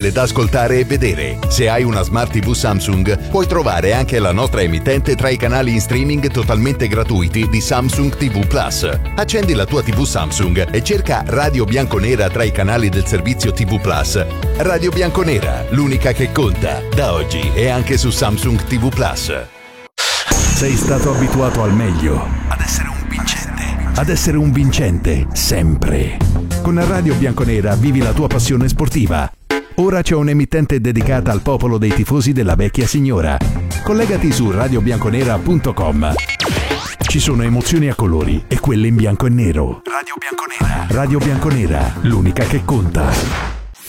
facile da ascoltare e vedere. Se hai una Smart TV Samsung, puoi trovare anche la nostra emittente tra i canali in streaming totalmente gratuiti di Samsung TV Plus. Accendi la tua TV Samsung e cerca Radio Bianconera tra i canali del servizio TV Plus. Radio Bianconera, l'unica che conta. Da oggi è anche su Samsung TV Plus. Sei stato abituato al meglio, ad essere un vincente, sempre. Con Radio Bianconera vivi la tua passione sportiva. Ora c'è un'emittente dedicata al popolo dei tifosi della vecchia signora. Collegati su radiobianconera.com. Ci sono emozioni a colori e quelle in bianco e nero. Radio Bianconera. Radio Bianconera, l'unica che conta.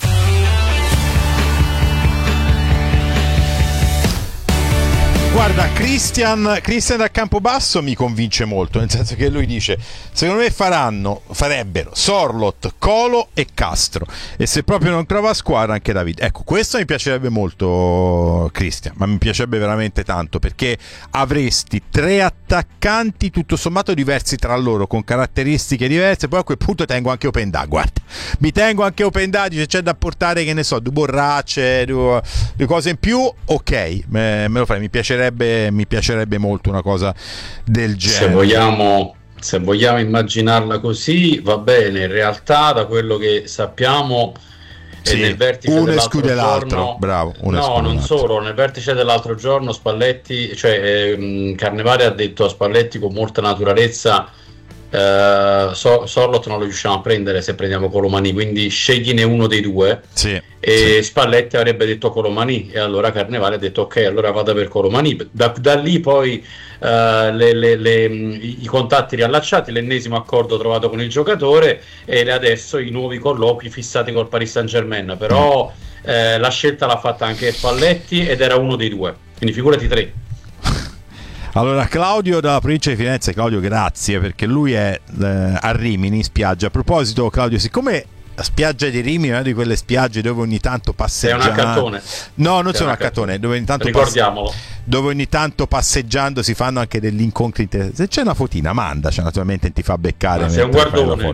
Guarda, Christian da Campobasso mi convince molto, nel senso che lui dice: secondo me farebbero Sorloth, Colo e Castro, e se proprio non trova squadra anche David. Ecco, questo mi piacerebbe molto, Christian, ma mi piacerebbe veramente tanto, perché avresti 3 attaccanti tutto sommato diversi tra loro, con caratteristiche diverse. Poi a quel punto tengo anche Openda, guarda, mi tengo anche Openda, se c'è da portare, che ne so, due borracce, due cose in più, ok, me lo fai, mi piacerebbe molto una cosa del genere. Se vogliamo immaginarla così, va bene. In realtà, da quello che sappiamo, sì, nel vertice uno dell'altro esclude giorno, l'altro, bravo. No, non solo, nel vertice dell'altro giorno Spalletti, Carnevale ha detto a Spalletti con molta naturalezza: Sorloth non lo riusciamo a prendere se prendiamo Colomani, quindi scegliene uno dei due. Sì, e sì. Spalletti avrebbe detto Colomani, e allora Carnevale ha detto ok, allora vada per Colomani. Da lì poi i contatti riallacciati, l'ennesimo accordo trovato con il giocatore, e adesso i nuovi colloqui fissati col Paris Saint-Germain. Però la scelta l'ha fatta anche Spalletti ed era uno dei due, quindi figurati 3. Allora, Claudio dalla provincia di Firenze. Claudio, grazie, perché lui è a Rimini in spiaggia. A proposito, Claudio, siccome la spiaggia di Rimini è una di quelle spiagge dove ogni tanto passeggiando... Sei un accattone? No, non sono un accattone, dove ogni tanto ricordiamolo. Dove ogni tanto passeggiando si fanno anche degli incontri interessanti. Se c'è una fotina, mandaci, naturalmente ti fa beccare. Sei un guardone.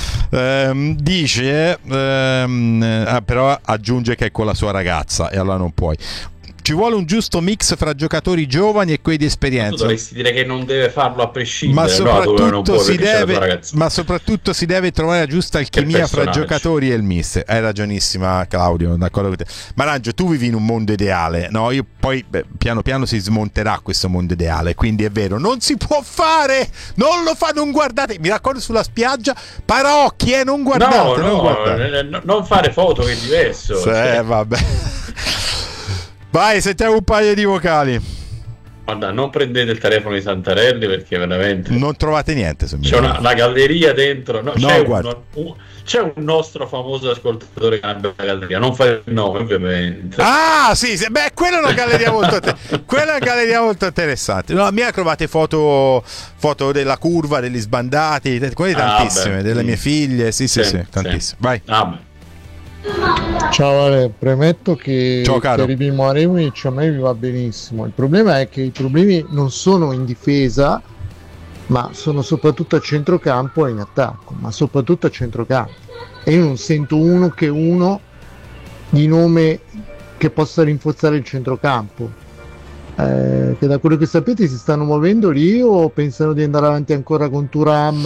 Dice però aggiunge che è con la sua ragazza, e allora non puoi. Ci vuole un giusto mix fra giocatori giovani e quelli di esperienza. Tu dovresti dire che non deve farlo a prescindere, ma soprattutto si deve trovare la giusta alchimia fra giocatori e il mister. Hai ragionissima, Claudio, d'accordo con te. Marangio, tu vivi in un mondo ideale, no? Io poi piano piano si smonterà questo mondo ideale, quindi è vero, non si può fare, non lo fa, non guardate, mi racconto sulla spiaggia, paraocchi, non guardate, non fare foto, che è diverso. Vabbè. Vai, sentiamo un paio di vocali. Guarda, non prendete il telefono di Santarelli, perché veramente non trovate niente. C'è una galleria dentro. C'è un nostro famoso ascoltatore che ha una galleria. Non fare il nome, ovviamente. Ah, sì, beh, quella è una galleria molto interessante. No, mi ha trovate foto della curva, degli sbandati, quelle tantissime, delle mie figlie. Sì, tantissime. Sì. Vai. Ciao Ale, premetto che arriviamo a Rebic, a me mi va benissimo. Il problema è che i problemi non sono in difesa, ma sono soprattutto a centrocampo e in attacco, ma soprattutto a centrocampo. E io non sento uno di nome che possa rinforzare il centrocampo. Che da quello che sapete si stanno muovendo lì, o pensano di andare avanti ancora con Thuram,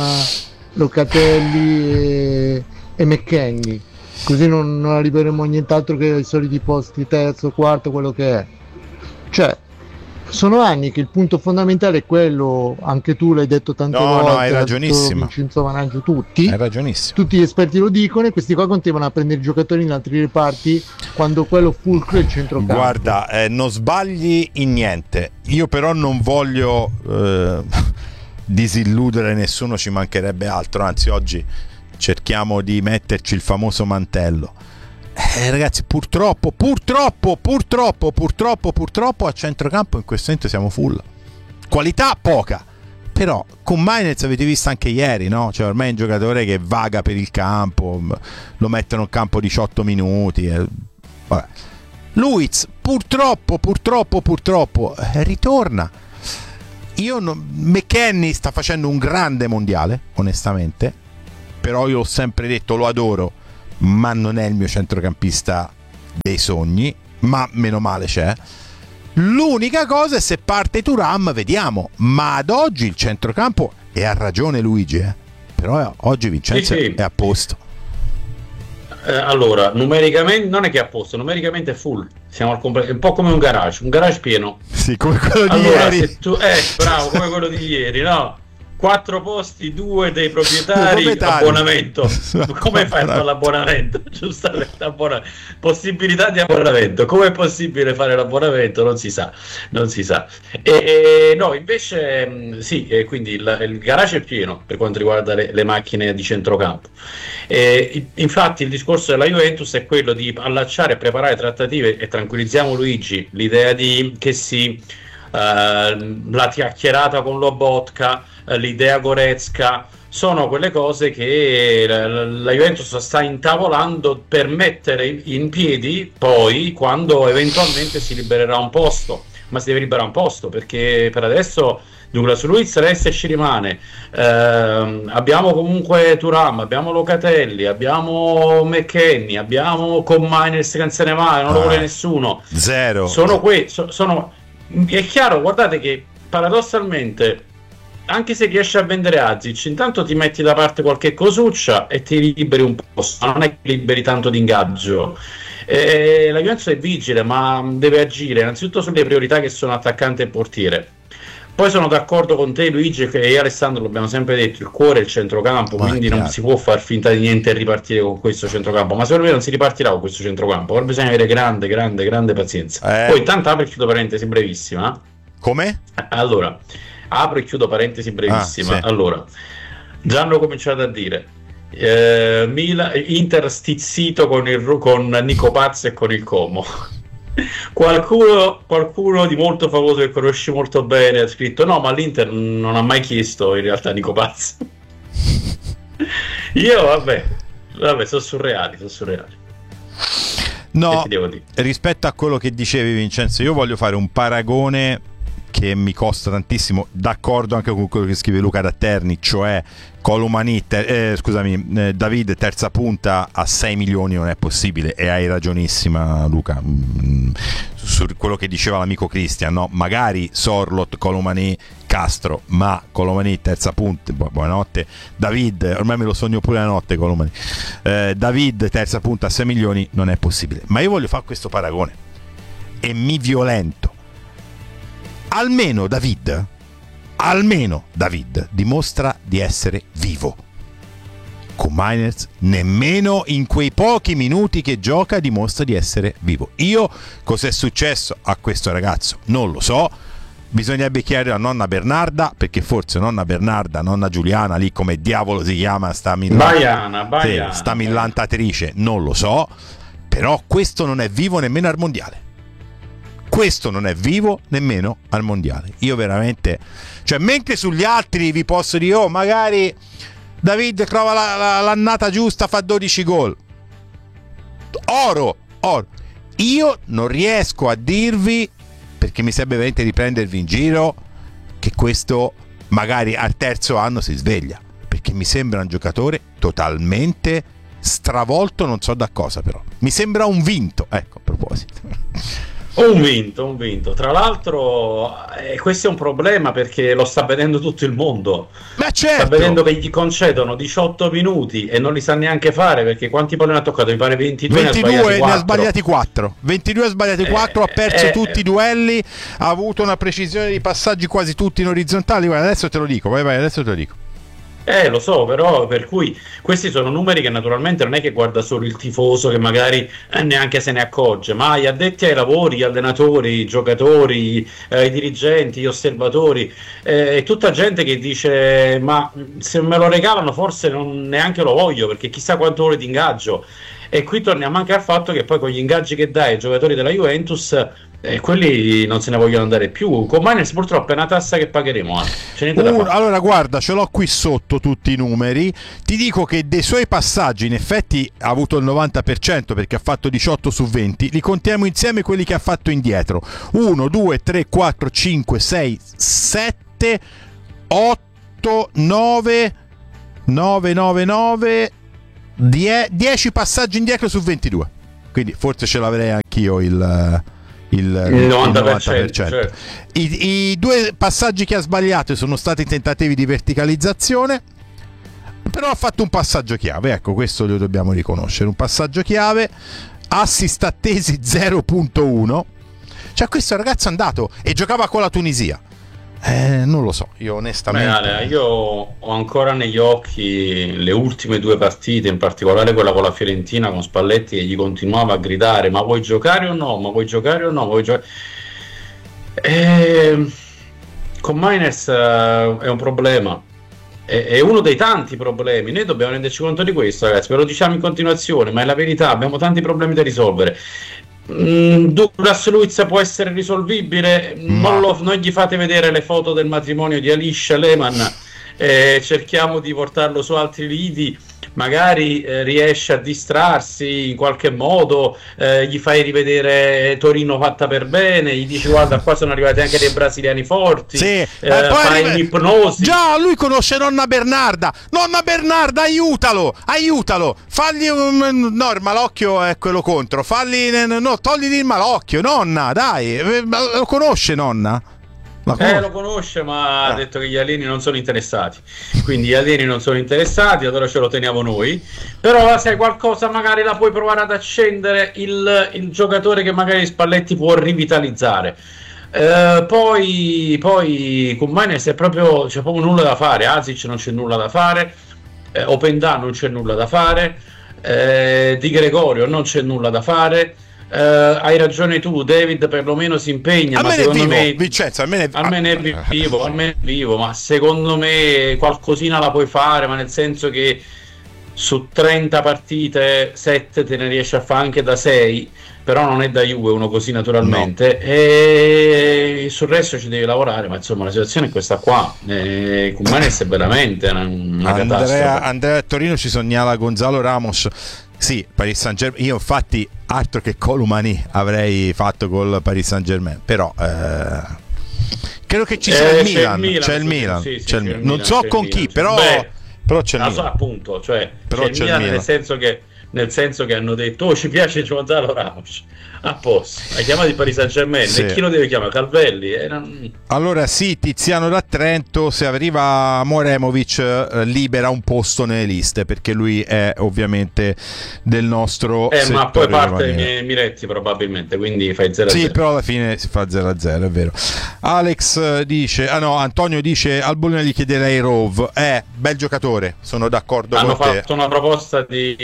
Locatelli e McKennie? Così non arriveremo a nient'altro che ai soliti posti terzo, quarto, quello che è. Cioè, sono anni che il punto fondamentale è quello, anche tu l'hai detto tante volte. No, hai ragionissimo. Vincenzo Vanangio, tutti. Hai ragionissimo. Tutti gli esperti lo dicono, e questi qua continuano a prendere i giocatori in altri reparti, quando quello fulcro è il centrocampo. Guarda, non sbagli in niente. Io però non voglio disilludere nessuno, ci mancherebbe altro. Anzi, oggi cerchiamo di metterci il famoso mantello. Ragazzi, purtroppo a centrocampo in questo momento siamo full. Qualità poca, però con Mainz avete visto anche ieri, no? Cioè ormai è un giocatore che vaga per il campo, lo mettono in campo 18 minuti. Vabbè. Luiz purtroppo ritorna. McKennie sta facendo un grande mondiale, onestamente, però io ho sempre detto, lo adoro, ma non è il mio centrocampista dei sogni, ma meno male c'è. L'unica cosa è se parte Thuram, vediamo, ma ad oggi il centrocampo, e ha ragione Luigi, però oggi Vincenzo sì. è a posto. Allora, numericamente non è che è a posto, numericamente è full. Siamo è un po' come un garage pieno. Sì, come quello di allora, ieri. se tu, bravo, come quello di ieri, no? 4 posti, 2 dei proprietari, abbonamento. Come fai a fare l'abbonamento? Giustamente, possibilità di abbonamento. Come è possibile fare l'abbonamento? Non si sa. No, invece sì, quindi il garage è pieno per quanto riguarda le macchine di centrocampo. Infatti il discorso della Juventus è quello di allacciare e preparare trattative, e tranquillizziamo Luigi, l'idea di che la chiacchierata con Lobotka, l'idea Goretzka, sono quelle cose che la Juventus sta intavolando per mettere in piedi poi quando eventualmente si libererà un posto. Ma si deve liberare un posto, perché per adesso Douglas Luiz resta e ci rimane. Abbiamo comunque Thuram, abbiamo Locatelli, abbiamo McKennie, abbiamo Miners che non se ne va, non lo vuole nessuno. Zero. È chiaro, guardate che paradossalmente, anche se riesci a vendere Azic, intanto ti metti da parte qualche cosuccia e ti liberi un posto, non è che liberi tanto di ingaggio. La Juventus è vigile, ma deve agire innanzitutto sulle priorità che sono attaccante e portiere. Poi sono d'accordo con te Luigi, che io e Alessandro l'abbiamo sempre detto, il cuore è il centrocampo, quindi non si può far finta di niente e ripartire con questo centrocampo, ma secondo me non si ripartirà con questo centrocampo, ora bisogna avere grande pazienza. Poi tanto apro e chiudo parentesi brevissima. Come? Allora, apro e chiudo parentesi brevissima. Sì. Allora, già hanno cominciato a dire Inter stizzito con Nico Paz e con il Como. Qualcuno di molto famoso che conosci molto bene ha scritto no, ma l'Inter non ha mai chiesto in realtà Nico Paz. Io vabbè, sono surreali. No, rispetto a quello che dicevi Vincenzo, io voglio fare un paragone che mi costa tantissimo, d'accordo anche con quello che scrive Luca Datterni, cioè David terza punta a 6 milioni non è possibile, e hai ragionissima Luca su quello che diceva l'amico Cristian, no? Magari Sorloth, Colomani, Castro, ma Colomani terza punta, buonanotte David, ormai me lo sogno pure la notte Colomani, David terza punta a 6 milioni non è possibile, ma io voglio fare questo paragone e mi violento. Almeno David dimostra di essere vivo. Con Miners nemmeno in quei pochi minuti che gioca dimostra di essere vivo. Io cos'è successo a questo ragazzo non lo so, bisognerebbe chiedere a nonna Bernarda, perché forse nonna Giuliana, lì come diavolo si chiama sta millantatrice, non lo so, però questo non è vivo nemmeno al mondiale. Io veramente, cioè, mentre sugli altri vi posso dire magari David trova l'annata giusta, fa 12 gol, oro, io non riesco a dirvi, perché mi serve veramente di prendervi in giro, che questo magari al terzo anno si sveglia, perché mi sembra un giocatore totalmente stravolto, non so da cosa, però mi sembra un vinto, ecco, a proposito. Un vinto. Tra l'altro, questo è un problema, perché lo sta vedendo tutto il mondo. Ma certo. Sta vedendo che gli concedono 18 minuti e non li sa neanche fare, perché quanti palloni ha toccato? Mi pare 22 ne ha sbagliati 4. 22 ha sbagliati 4, ha perso tutti i duelli, ha avuto una precisione di passaggi quasi tutti in orizzontali. Guarda, adesso te lo dico, vai, adesso te lo dico. Lo so, però per cui questi sono numeri che naturalmente non è che guarda solo il tifoso, che magari neanche se ne accorge, ma gli addetti ai lavori, gli allenatori, i giocatori, i dirigenti, gli osservatori, è tutta gente che dice ma se me lo regalano forse non neanche lo voglio, perché chissà quanto ore di ingaggio. E qui torniamo anche al fatto che poi con gli ingaggi che dai ai giocatori della Juventus, quelli non se ne vogliono andare più. Con Miners purtroppo è una tassa che pagheremo. Allora guarda, ce l'ho qui sotto tutti i numeri. Ti dico che dei suoi passaggi in effetti ha avuto il 90%, perché ha fatto 18 su 20. Li contiamo insieme quelli che ha fatto indietro: 1, 2, 3, 4, 5, 6, 7, 8, 9, 10 passaggi indietro su 22. quindi forse ce l'avrei anch'io il 90%. Certo. I due passaggi che ha sbagliato sono stati tentativi di verticalizzazione, però ha fatto un passaggio chiave, ecco, questo lo dobbiamo riconoscere, un passaggio chiave. Assist attesi 0.1, cioè questo ragazzo è andato e giocava con la Tunisia. Non lo so, io onestamente. Ale, io ho ancora negli occhi le ultime due partite, in particolare quella con la Fiorentina, con Spalletti che gli continuava a gridare: ma vuoi giocare o no? Ma vuoi giocare o no? Con Mayners è un problema, è uno dei tanti problemi. Noi dobbiamo renderci conto di questo, ragazzi, ve lo diciamo in continuazione, ma è la verità, abbiamo tanti problemi da risolvere. Douglas Luiz può essere risolvibile, non gli fate vedere le foto del matrimonio di Alisha Lehmann, cerchiamo di portarlo su altri lidi, magari riesce a distrarsi in qualche modo, gli fai rivedere Torino fatta per bene, gli dici guarda qua sono arrivati anche dei brasiliani forti, sì. fai un'ipnosi. Già, lui conosce nonna Bernarda, aiutalo, fagli no, il malocchio è quello contro, togli il malocchio, nonna, dai, lo conosce nonna? Lo conosce, ma ha detto che gli alieni non sono interessati, quindi gli alieni non sono interessati, allora ce lo teniamo noi. Però sai, qualcosa magari la puoi provare ad accendere, il giocatore che magari Spalletti può rivitalizzare. Poi con Mayners c'è proprio nulla da fare. Asic non c'è nulla da fare, Openda non c'è nulla da fare, Di Gregorio non c'è nulla da fare. Hai ragione tu, David perlomeno si impegna, ma secondo me Vincenzo, almeno è vivo, ma secondo me qualcosina la puoi fare, ma nel senso che su 30 partite 7 te ne riesci a fare anche da 6, però non è da Juve uno così naturalmente, no. E sul resto ci devi lavorare, ma insomma la situazione è questa qua. Con Manes è veramente una catastrofe. Andrea a Torino ci segnala Gonzalo Ramos. Sì, Paris Saint-Germain, io infatti altro che Colomani avrei fatto col Paris Saint-Germain, però credo che ci sia il Milan, non so con chi, però c'è il Milan. Appunto, cioè però c'è il Milan, nel senso che hanno detto ci piace Gonzalo Ramos, a posto, hai chiamato il Paris Saint-Germain, sì. E chi lo deve chiamare? Calvelli? Allora sì, Tiziano da Trento, se arriva Moremovic libera un posto nelle liste, perché lui è ovviamente del nostro ma poi parte Miretti probabilmente, quindi fai 0-0. Sì, però alla fine si fa 0-0, è vero. Alex dice, Antonio dice al Bologna gli chiederei Rove, bel giocatore, sono d'accordo con te. Hanno fatto una proposta di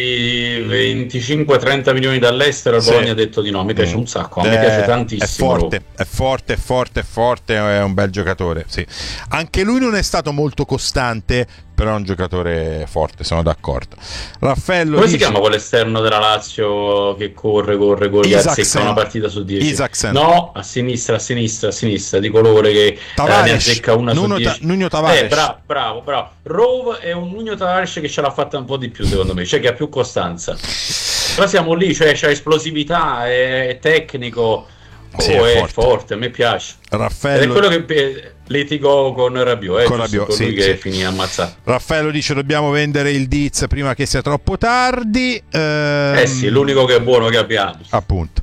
25-30 milioni dall'estero, il Bologna ha detto di no. Mi piace un sacco, mi piace tantissimo. È forte, è un bel giocatore, sì. Anche lui non è stato molto costante, però è un giocatore forte, sono d'accordo. Raffaello come si chiama quell'esterno della Lazio che corre gli azzecca una partita su 10? Isaacsen. No, a sinistra di colore che ne azzecca una su 10. Nuno Tavares. Bravo. Rove è un Nuno Tavares che ce l'ha fatta un po' di più, secondo me, cioè che ha più costanza. Però siamo lì, cioè c'è esplosività, è tecnico, sì, è forte, a me piace. Raffaello... Ed è quello che litigò con Rabiot, con Rabiot, sì, che finì ammazzato. Raffaello dice dobbiamo vendere il Diz prima che sia troppo tardi. Sì, è l'unico che è buono che abbiamo. Appunto.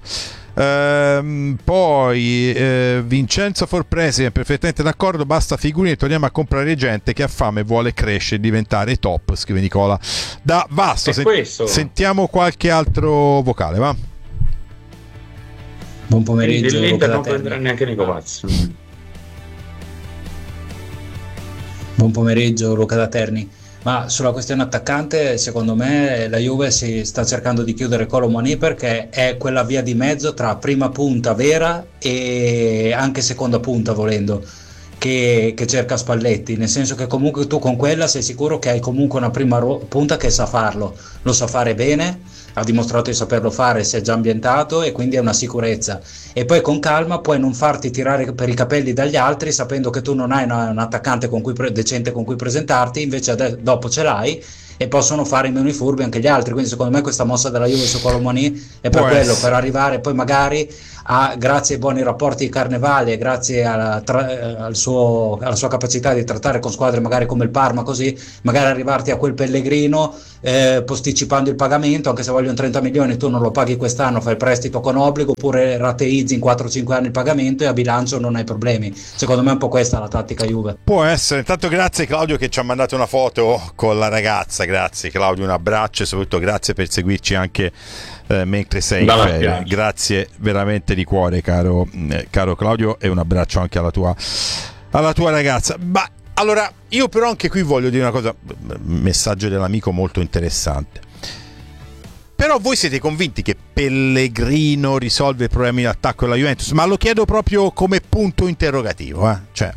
Poi Vincenzo Forpresi è perfettamente d'accordo, basta figurine e torniamo a comprare gente che ha fame e vuole crescere e diventare top, scrive Nicola da Vasto. Sentiamo qualche altro vocale, va? Buon pomeriggio. L'Inter non prenderà neanche Nico Pazzi. Buon pomeriggio Luca da Terni. Ma sulla questione attaccante, secondo me la Juve si sta cercando di chiudere Colomani, perché è quella via di mezzo tra prima punta vera e anche seconda punta, volendo, che cerca Spalletti, nel senso che comunque tu con quella sei sicuro che hai comunque una prima punta che sa farlo, lo sa fare bene, ha dimostrato di saperlo fare, si è già ambientato e quindi è una sicurezza. E poi con calma puoi non farti tirare per i capelli dagli altri, sapendo che tu non hai un attaccante decente con cui presentarti, invece dopo ce l'hai e possono fare meno i furbi anche gli altri. Quindi secondo me questa mossa della Juve su Colomani è per quello, per arrivare poi magari grazie ai buoni rapporti di Carnevale e grazie alla sua capacità di trattare con squadre magari come il Parma, così magari arrivarti a quel Pellegrino posticipando il pagamento, anche se vogliono 30 milioni tu non lo paghi quest'anno, fai il prestito con obbligo oppure rateizzi in 4-5 anni il pagamento e a bilancio non hai problemi. Secondo me è un po' questa la tattica Juve. Può essere. Intanto grazie Claudio che ci ha mandato una foto con la ragazza, grazie Claudio, un abbraccio e soprattutto grazie per seguirci anche mentre sei in ferie. Grazie veramente di cuore caro Claudio, e un abbraccio anche alla tua ragazza. Ma allora io però anche qui voglio dire una cosa, messaggio dell'amico molto interessante. Però voi siete convinti che Pellegrino risolve i problemi di attacco della Juventus? Ma lo chiedo proprio come punto interrogativo, cioè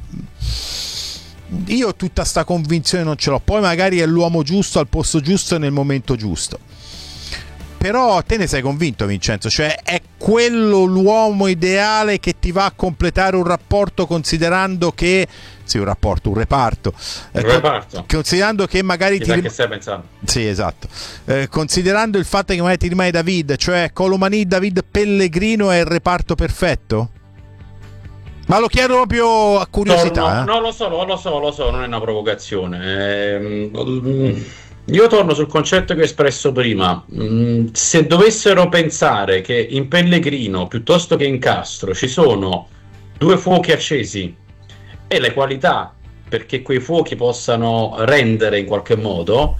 io tutta sta convinzione non ce l'ho. Poi magari è l'uomo giusto al posto giusto nel momento giusto, però te ne sei convinto, Vincenzo? Cioè è quello l'uomo ideale che ti va a completare un rapporto, considerando che un reparto considerando che magari che stai pensando? Sì, esatto, considerando il fatto che magari ti rimane David, cioè Colomani, David, Pellegrino è il reparto perfetto? Ma lo chiedo proprio a curiosità. No, lo so, non è una provocazione. Io torno sul concetto che ho espresso prima. Se dovessero pensare che in Pellegrino piuttosto che in Castro ci sono due fuochi accesi e le qualità perché quei fuochi possano rendere in qualche modo,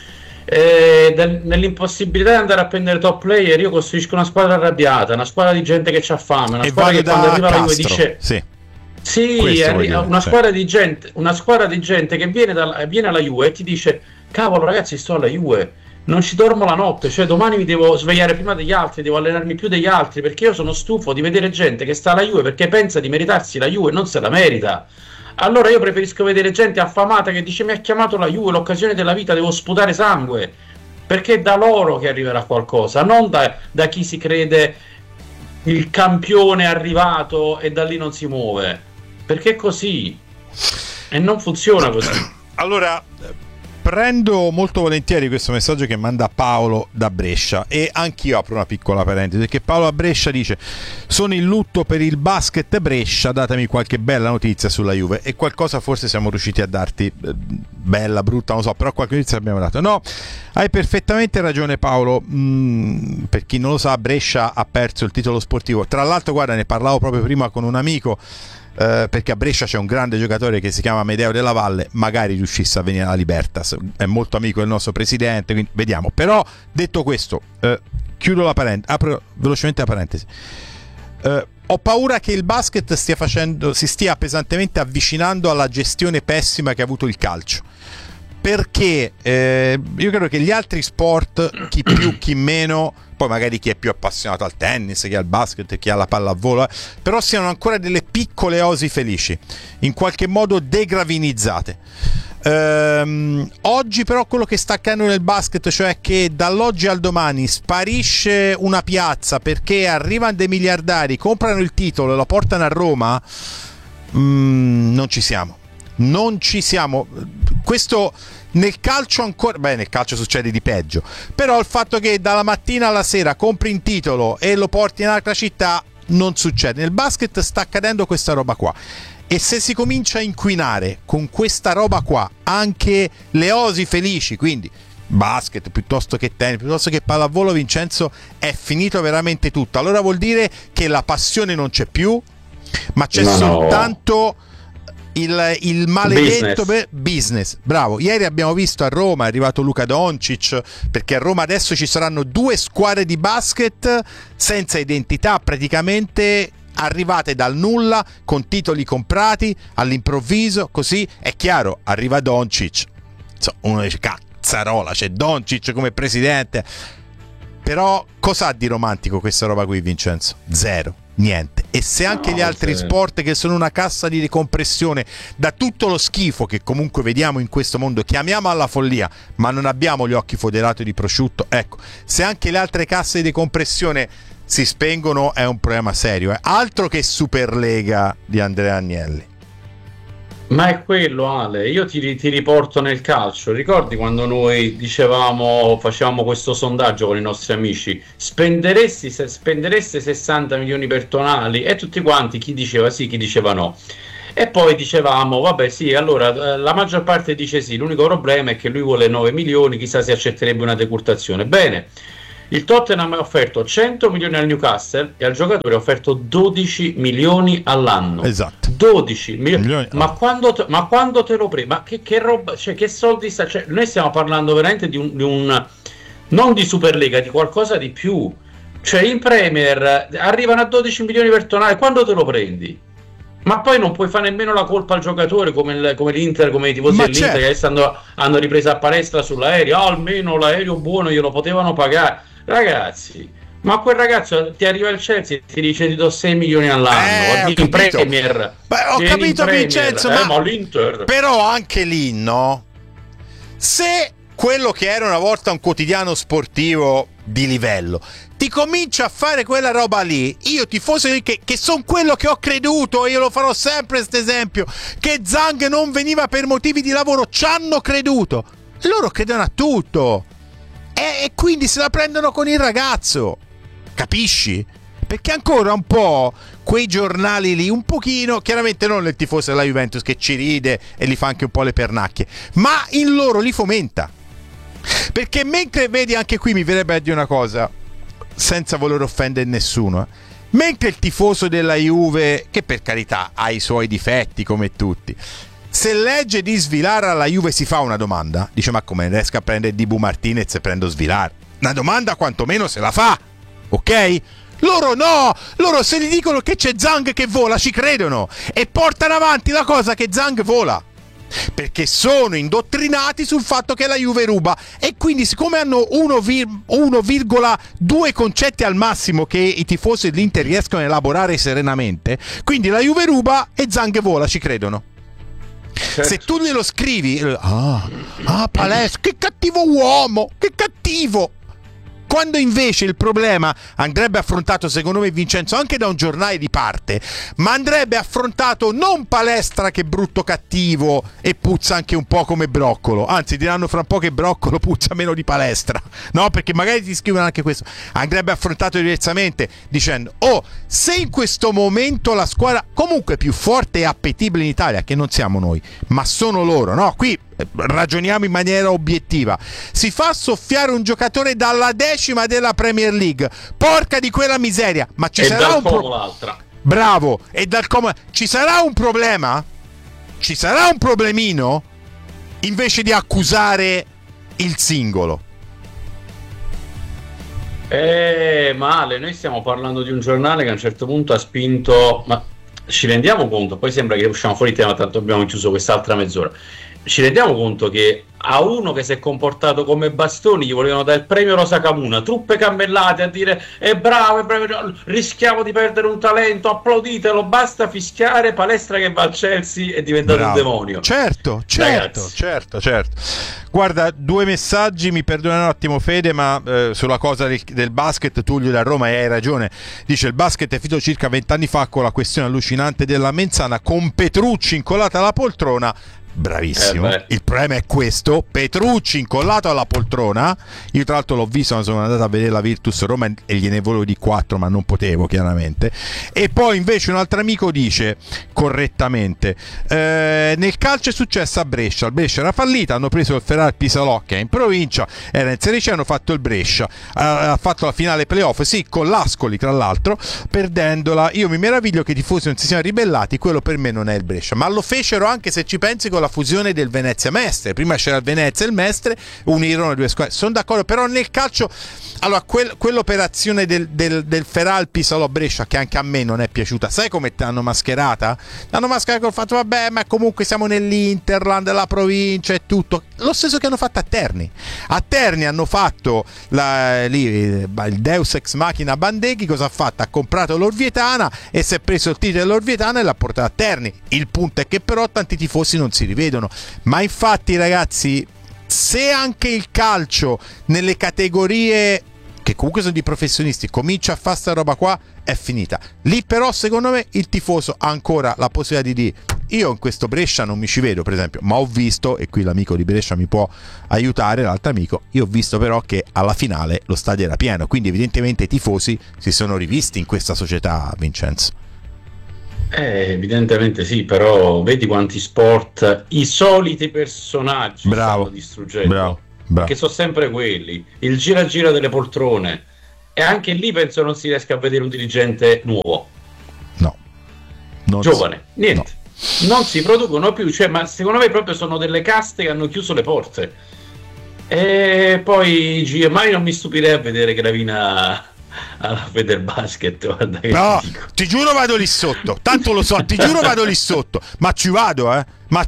nell'impossibilità di andare a prendere top player, io costruisco una squadra arrabbiata, una squadra di gente che c'ha fame, una squadra che quando arriva la Juve dice una squadra di gente che viene alla Juve e ti dice: cavolo ragazzi, sto alla Juve, non ci dormo la notte, cioè domani mi devo svegliare prima degli altri, devo allenarmi più degli altri, perché io sono stufo di vedere gente che sta alla Juve perché pensa di meritarsi la Juve e non se la merita. Allora io preferisco vedere gente affamata che dice: mi ha chiamato la Juve, l'occasione della vita, devo sputare sangue, perché è da loro che arriverà qualcosa, non da chi si crede il campione arrivato e da lì non si muove, perché è così e non funziona così. Allora prendo molto volentieri questo messaggio che manda Paolo da Brescia, e anch'io apro una piccola parentesi, perché Paolo da Brescia dice: sono in lutto per il basket Brescia, datemi qualche bella notizia sulla Juve. E qualcosa forse siamo riusciti a darti, bella, brutta, non so, però qualche notizia abbiamo dato. No, hai perfettamente ragione Paolo. Per chi non lo sa, Brescia ha perso il titolo sportivo. Tra l'altro, guarda, ne parlavo proprio prima con un amico, perché a Brescia c'è un grande giocatore che si chiama Amedeo Della Valle, magari riuscisse a venire alla Libertas, è molto amico del nostro presidente, quindi vediamo. Però detto questo, chiudo la parentesi, apro velocemente la parentesi. Ho paura che il basket si stia pesantemente avvicinando alla gestione pessima che ha avuto il calcio, perché io credo che gli altri sport, chi più chi meno, poi magari chi è più appassionato al tennis, chi al basket, chi alla pallavolo, però siano ancora delle piccole osi felici, in qualche modo degravinizzate. Oggi però quello che sta accadendo nel basket, cioè che dall'oggi al domani sparisce una piazza perché arrivano dei miliardari, comprano il titolo e lo portano a Roma, non ci siamo. Questo nel calcio ancora, nel calcio succede di peggio, però il fatto che dalla mattina alla sera compri un titolo e lo porti in un'altra città non succede. Nel basket sta accadendo questa roba qua, e se si comincia a inquinare con questa roba qua anche le osi felici, quindi basket piuttosto che tennis, piuttosto che pallavolo, Vincenzo, è finito veramente tutto. Allora vuol dire che la passione non c'è più, ma c'è soltanto il maledetto business. Bravo, ieri abbiamo visto a Roma è arrivato Luka Doncic, perché a Roma adesso ci saranno 2 squadre di basket senza identità, praticamente arrivate dal nulla, con titoli comprati all'improvviso, così è chiaro, arriva Doncic, uno dice cazzarola, c'è Doncic come presidente, però cosa ha di romantico questa roba qui, Vincenzo? Zero, niente. E se anche gli altri sport, che sono una cassa di decompressione da tutto lo schifo che comunque vediamo in questo mondo, chiamiamo alla follia, ma non abbiamo gli occhi foderati di prosciutto, ecco, se anche le altre casse di decompressione si spengono è un problema serio, altro che Superlega di Andrea Agnelli. Ma è quello, Ale, io ti riporto nel calcio. Ricordi quando noi facevamo questo sondaggio con i nostri amici, spendereste 60 milioni per Tonali? E tutti quanti, chi diceva sì, chi diceva no. E poi dicevamo, vabbè sì, allora la maggior parte dice sì, l'unico problema è che lui vuole 9 milioni, chissà se accetterebbe una decurtazione. Bene, il Tottenham ha offerto 100 milioni al Newcastle e al giocatore ha offerto 12 milioni all'anno. Esatto. 12 milioni. Ma quando te lo prendi? Ma che roba, cioè che soldi sta? Cioè, noi stiamo parlando veramente di un non di Superlega, di qualcosa di più. Cioè in Premier arrivano a 12 milioni per Tonali, quando te lo prendi? Ma poi non puoi fare nemmeno la colpa al giocatore come l'Inter, come i tifosi dell'Inter che adesso hanno ripreso a palestra sull'aereo. Almeno l'aereo buono glielo potevano pagare. Ragazzi, ma quel ragazzo ti arriva il Chelsea e ti dice ti do 6 milioni all'anno in Premier. Beh, ho capito Vincenzo, ma l'Inter. Però anche lì, no? Se quello che era una volta un quotidiano sportivo di livello ti comincia a fare quella roba lì, io tifoso che sono quello che ho creduto, io lo farò sempre questo esempio, che Zhang non veniva per motivi di lavoro, ci hanno creduto, loro credono a tutto e quindi se la prendono con il ragazzo, capisci? Perché ancora un po' quei giornali lì, un pochino, chiaramente non il tifoso della Juventus che ci ride e li fa anche un po' le pernacchie, ma in loro li fomenta. Perché mentre, vedi, anche qui mi verrebbe a dire una cosa, senza voler offendere nessuno, mentre il tifoso della Juve, che per carità ha i suoi difetti come tutti, se legge di Svilar alla Juve si fa una domanda, dice ma come riesco a prendere Dibu Martinez e prendo Svilar? Una domanda quantomeno se la fa, ok? Loro no, loro se gli dicono che c'è Zhang che vola ci credono e portano avanti la cosa che Zhang vola, perché sono indottrinati sul fatto che la Juve ruba e quindi siccome hanno 1,2 concetti al massimo che i tifosi dell'Inter riescono a elaborare serenamente, quindi la Juve ruba e Zhang vola, ci credono. Certo. Se tu glielo scrivi Palestra, che cattivo uomo, che cattivo, quando invece il problema andrebbe affrontato, secondo me Vincenzo, anche da un giornale di parte, ma andrebbe affrontato non Palestra che brutto cattivo e puzza anche un po' come Broccolo, anzi diranno fra un po' che Broccolo puzza meno di Palestra, no? Perché magari ti scrivono anche questo, andrebbe affrontato diversamente dicendo se in questo momento la squadra comunque più forte e appetibile in Italia, che non siamo noi ma sono loro, no? Qui ragioniamo in maniera obiettiva, si fa soffiare un giocatore dalla 10ª della Premier League, porca di quella miseria, ma ci sarà un l'altra. Bravo, e dal Como ci sarà un problema? Ci sarà un problemino? Invece di accusare il singolo. Male, noi stiamo parlando di un giornale che a un certo punto ha spinto, ma ci rendiamo conto, poi sembra che usciamo fuori tema, tanto abbiamo chiuso quest'altra mezz'ora. Ci rendiamo conto che a uno che si è comportato come Bastoni gli volevano dare il premio Rosa Camuna, truppe cammellate a dire è bravo, rischiamo di perdere un talento, applauditelo, basta fischiare, Palestra che va al Chelsea è diventato un demonio. Certo. Guarda, 2 messaggi, mi perdona un attimo Fede, ma sulla cosa del basket, Tullio da Roma, e hai ragione, dice il basket è finito circa 20 anni fa con la questione allucinante della Menzana con Petrucci incollata alla poltrona. Bravissimo, il problema è questo, Petrucci incollato alla poltrona, io tra l'altro l'ho visto, ma sono andato a vedere la Virtus Roma e gliene volevo di 4 ma non potevo chiaramente. E poi invece un altro amico dice correttamente nel calcio è successo a Brescia, il Brescia era fallita, hanno preso il Ferrari Pisalò che è in provincia, era in Serie C, hanno fatto il Brescia, ha fatto la finale playoff, sì, con l'Ascoli tra l'altro, perdendola. Io mi meraviglio che i tifosi non si siano ribellati, quello per me non è il Brescia, ma lo fecero anche, se ci pensi, con la fusione del Venezia Mestre, prima c'era il Venezia e il Mestre, unirono le due squadre, sono d'accordo, però nel calcio allora quell'operazione del Feral Pisalò Brescia, che anche a me non è piaciuta, sai come l'hanno mascherata? L'hanno mascherata con il fatto vabbè ma comunque siamo nell'Interland, la provincia e tutto, lo stesso che hanno fatto a Terni hanno fatto il Deus Ex Machina Bandeghi, cosa ha fatto? Ha comprato l'Orvietana e si è preso il titolo dell'Orvietana e l'ha portato a Terni. Il punto è che però tanti tifosi non si rivedono, ma infatti ragazzi, se anche il calcio nelle categorie che comunque sono di professionisti comincia a fare sta roba qua, è finita lì. Però secondo me il tifoso ha ancora la possibilità di dire io in questo Brescia non mi ci vedo, per esempio, ma ho visto, e qui l'amico di Brescia mi può aiutare, l'altro amico, io ho visto però che alla finale lo stadio era pieno, quindi evidentemente i tifosi si sono rivisti in questa società, Vincenzo. Evidentemente sì, però vedi quanti sport i soliti personaggi stanno distruggendo. Bravo. Che sono sempre quelli, il gira delle poltrone, e anche lì penso non si riesca a vedere un dirigente nuovo, giovane, niente, non si producono più, cioè, ma secondo me proprio sono delle caste che hanno chiuso le porte. E poi mai non mi stupirei a vedere Gravina a vedere basket, guarda che ti giuro vado lì sotto, tanto lo so, ti giuro vado lì sotto, ma ci vado.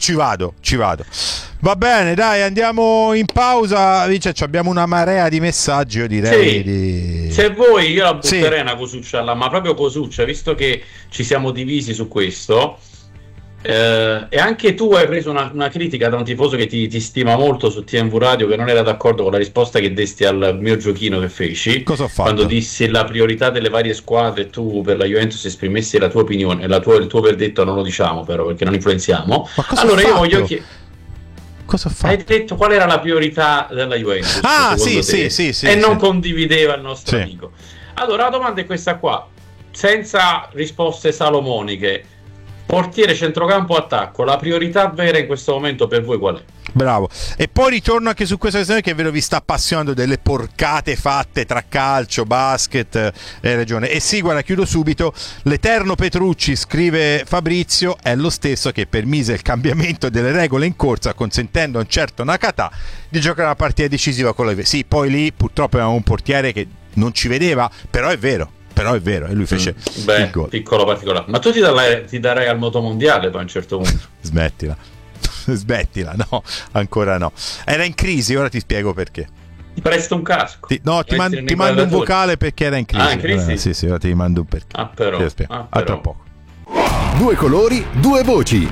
Va bene, dai, andiamo in pausa. Vincenzo, abbiamo una marea di messaggi, io direi se vuoi io la butterei una cosuccia là, ma proprio cosuccia, visto che ci siamo divisi su questo. E anche tu hai preso una critica da un tifoso che ti stima molto su TMV Radio, che non era d'accordo con la risposta che desti al mio giochino che feci. Cosa ho fatto? Quando dissi la priorità delle varie squadre e tu per la Juventus esprimessi la tua opinione, il tuo verdetto non lo diciamo però perché non influenziamo. Allora io voglio chiedere, cosa ho fatto? Hai detto qual era la priorità della Juventus? Sì, e non condivideva il nostro amico. Allora la domanda è questa qua, senza risposte salomoniche. Portiere, centrocampo, attacco, la priorità vera in questo momento per voi qual è? Bravo. E poi ritorno anche su questa questione che è vero vi sta appassionando delle porcate fatte tra calcio, basket e regione. E sì, guarda, chiudo subito. L'eterno Petrucci, scrive Fabrizio, è lo stesso che permise il cambiamento delle regole in corsa, consentendo a un certo Nakata di giocare una partita decisiva con la... Sì, poi lì purtroppo avevamo un portiere che non ci vedeva, però è vero, e lui fece il gol. Piccolo particolare. Ma tu ti darai al motomondiale poi a un certo punto? Smettila, no, ancora no. Era in crisi, ora ti spiego perché. Ti presto un casco. Ti mando un vocale perché era in crisi. In crisi? Sì, ora ti mando un perché. Però. A tra poco. Due colori, due voci.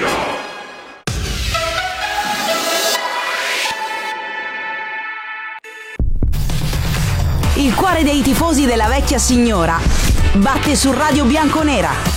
Il cuore dei tifosi della vecchia signora batte su Radio Bianconera.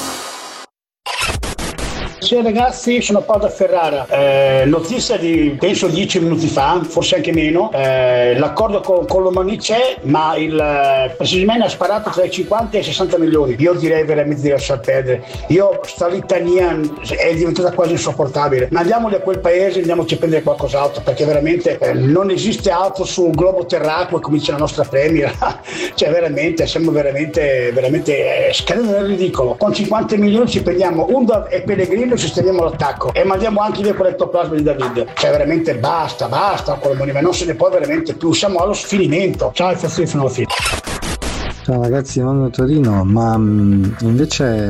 Sì ragazzi, sono Paolo da Ferrara. Notizia di penso 10 minuti fa, forse anche meno. L'accordo con l'Omani c'è, ma il Presidente ha sparato tra i 50 e i 60 milioni. Io direi veramente di lasciar perdere. Sta litania è diventata quasi insopportabile. Ma andiamoli a quel paese, andiamoci a prendere qualcos'altro, perché veramente non esiste altro sul globo terracqueo, come dice la nostra Premier. Cioè veramente, siamo veramente scadendo nel ridicolo. Con 50 milioni ci prendiamo Undar e Pellegrino, sistemiamo l'attacco e mandiamo anche via con l'ettoplasma di David. Cioè veramente basta con le non se ne può veramente più, siamo allo sfinimento. Ciao, e sono alla fine. Ciao ragazzi, non da Torino, ma invece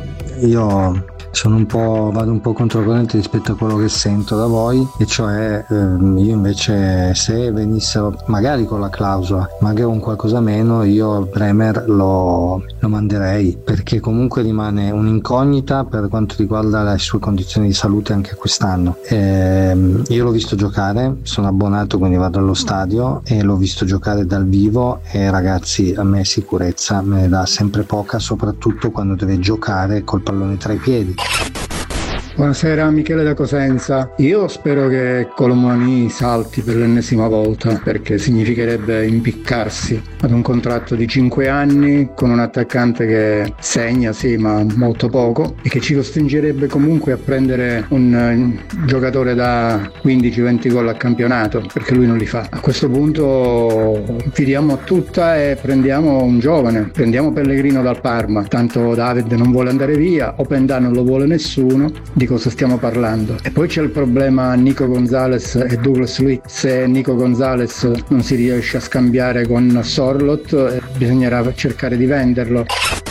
io vado un po' controcorrente rispetto a quello che sento da voi, e cioè io invece, se venissero magari con la clausola, magari con qualcosa meno, io Bremer lo manderei, perché comunque rimane un'incognita per quanto riguarda le sue condizioni di salute anche quest'anno. Io l'ho visto giocare, sono abbonato, quindi vado allo stadio e l'ho visto giocare dal vivo, e ragazzi, a me sicurezza me ne dà sempre poca, soprattutto quando deve giocare col pallone tra i piedi. Buonasera, Michele da Cosenza. Io spero che Colomani salti per l'ennesima volta, perché significherebbe impiccarsi ad un contratto di 5 anni con un attaccante che segna sì, ma molto poco, e che ci costringerebbe comunque a prendere un giocatore da 15-20 gol a campionato, perché lui non li fa. A questo punto viriamo tutta e prendiamo un giovane, prendiamo Pellegrino dal Parma, tanto David non vuole andare via, Openda non lo vuole nessuno, di cosa stiamo parlando? E poi c'è il problema Nico Gonzalez e Douglas Luiz. Se Nico Gonzalez non si riesce a scambiare con Sorloth, bisognerà cercare di venderlo.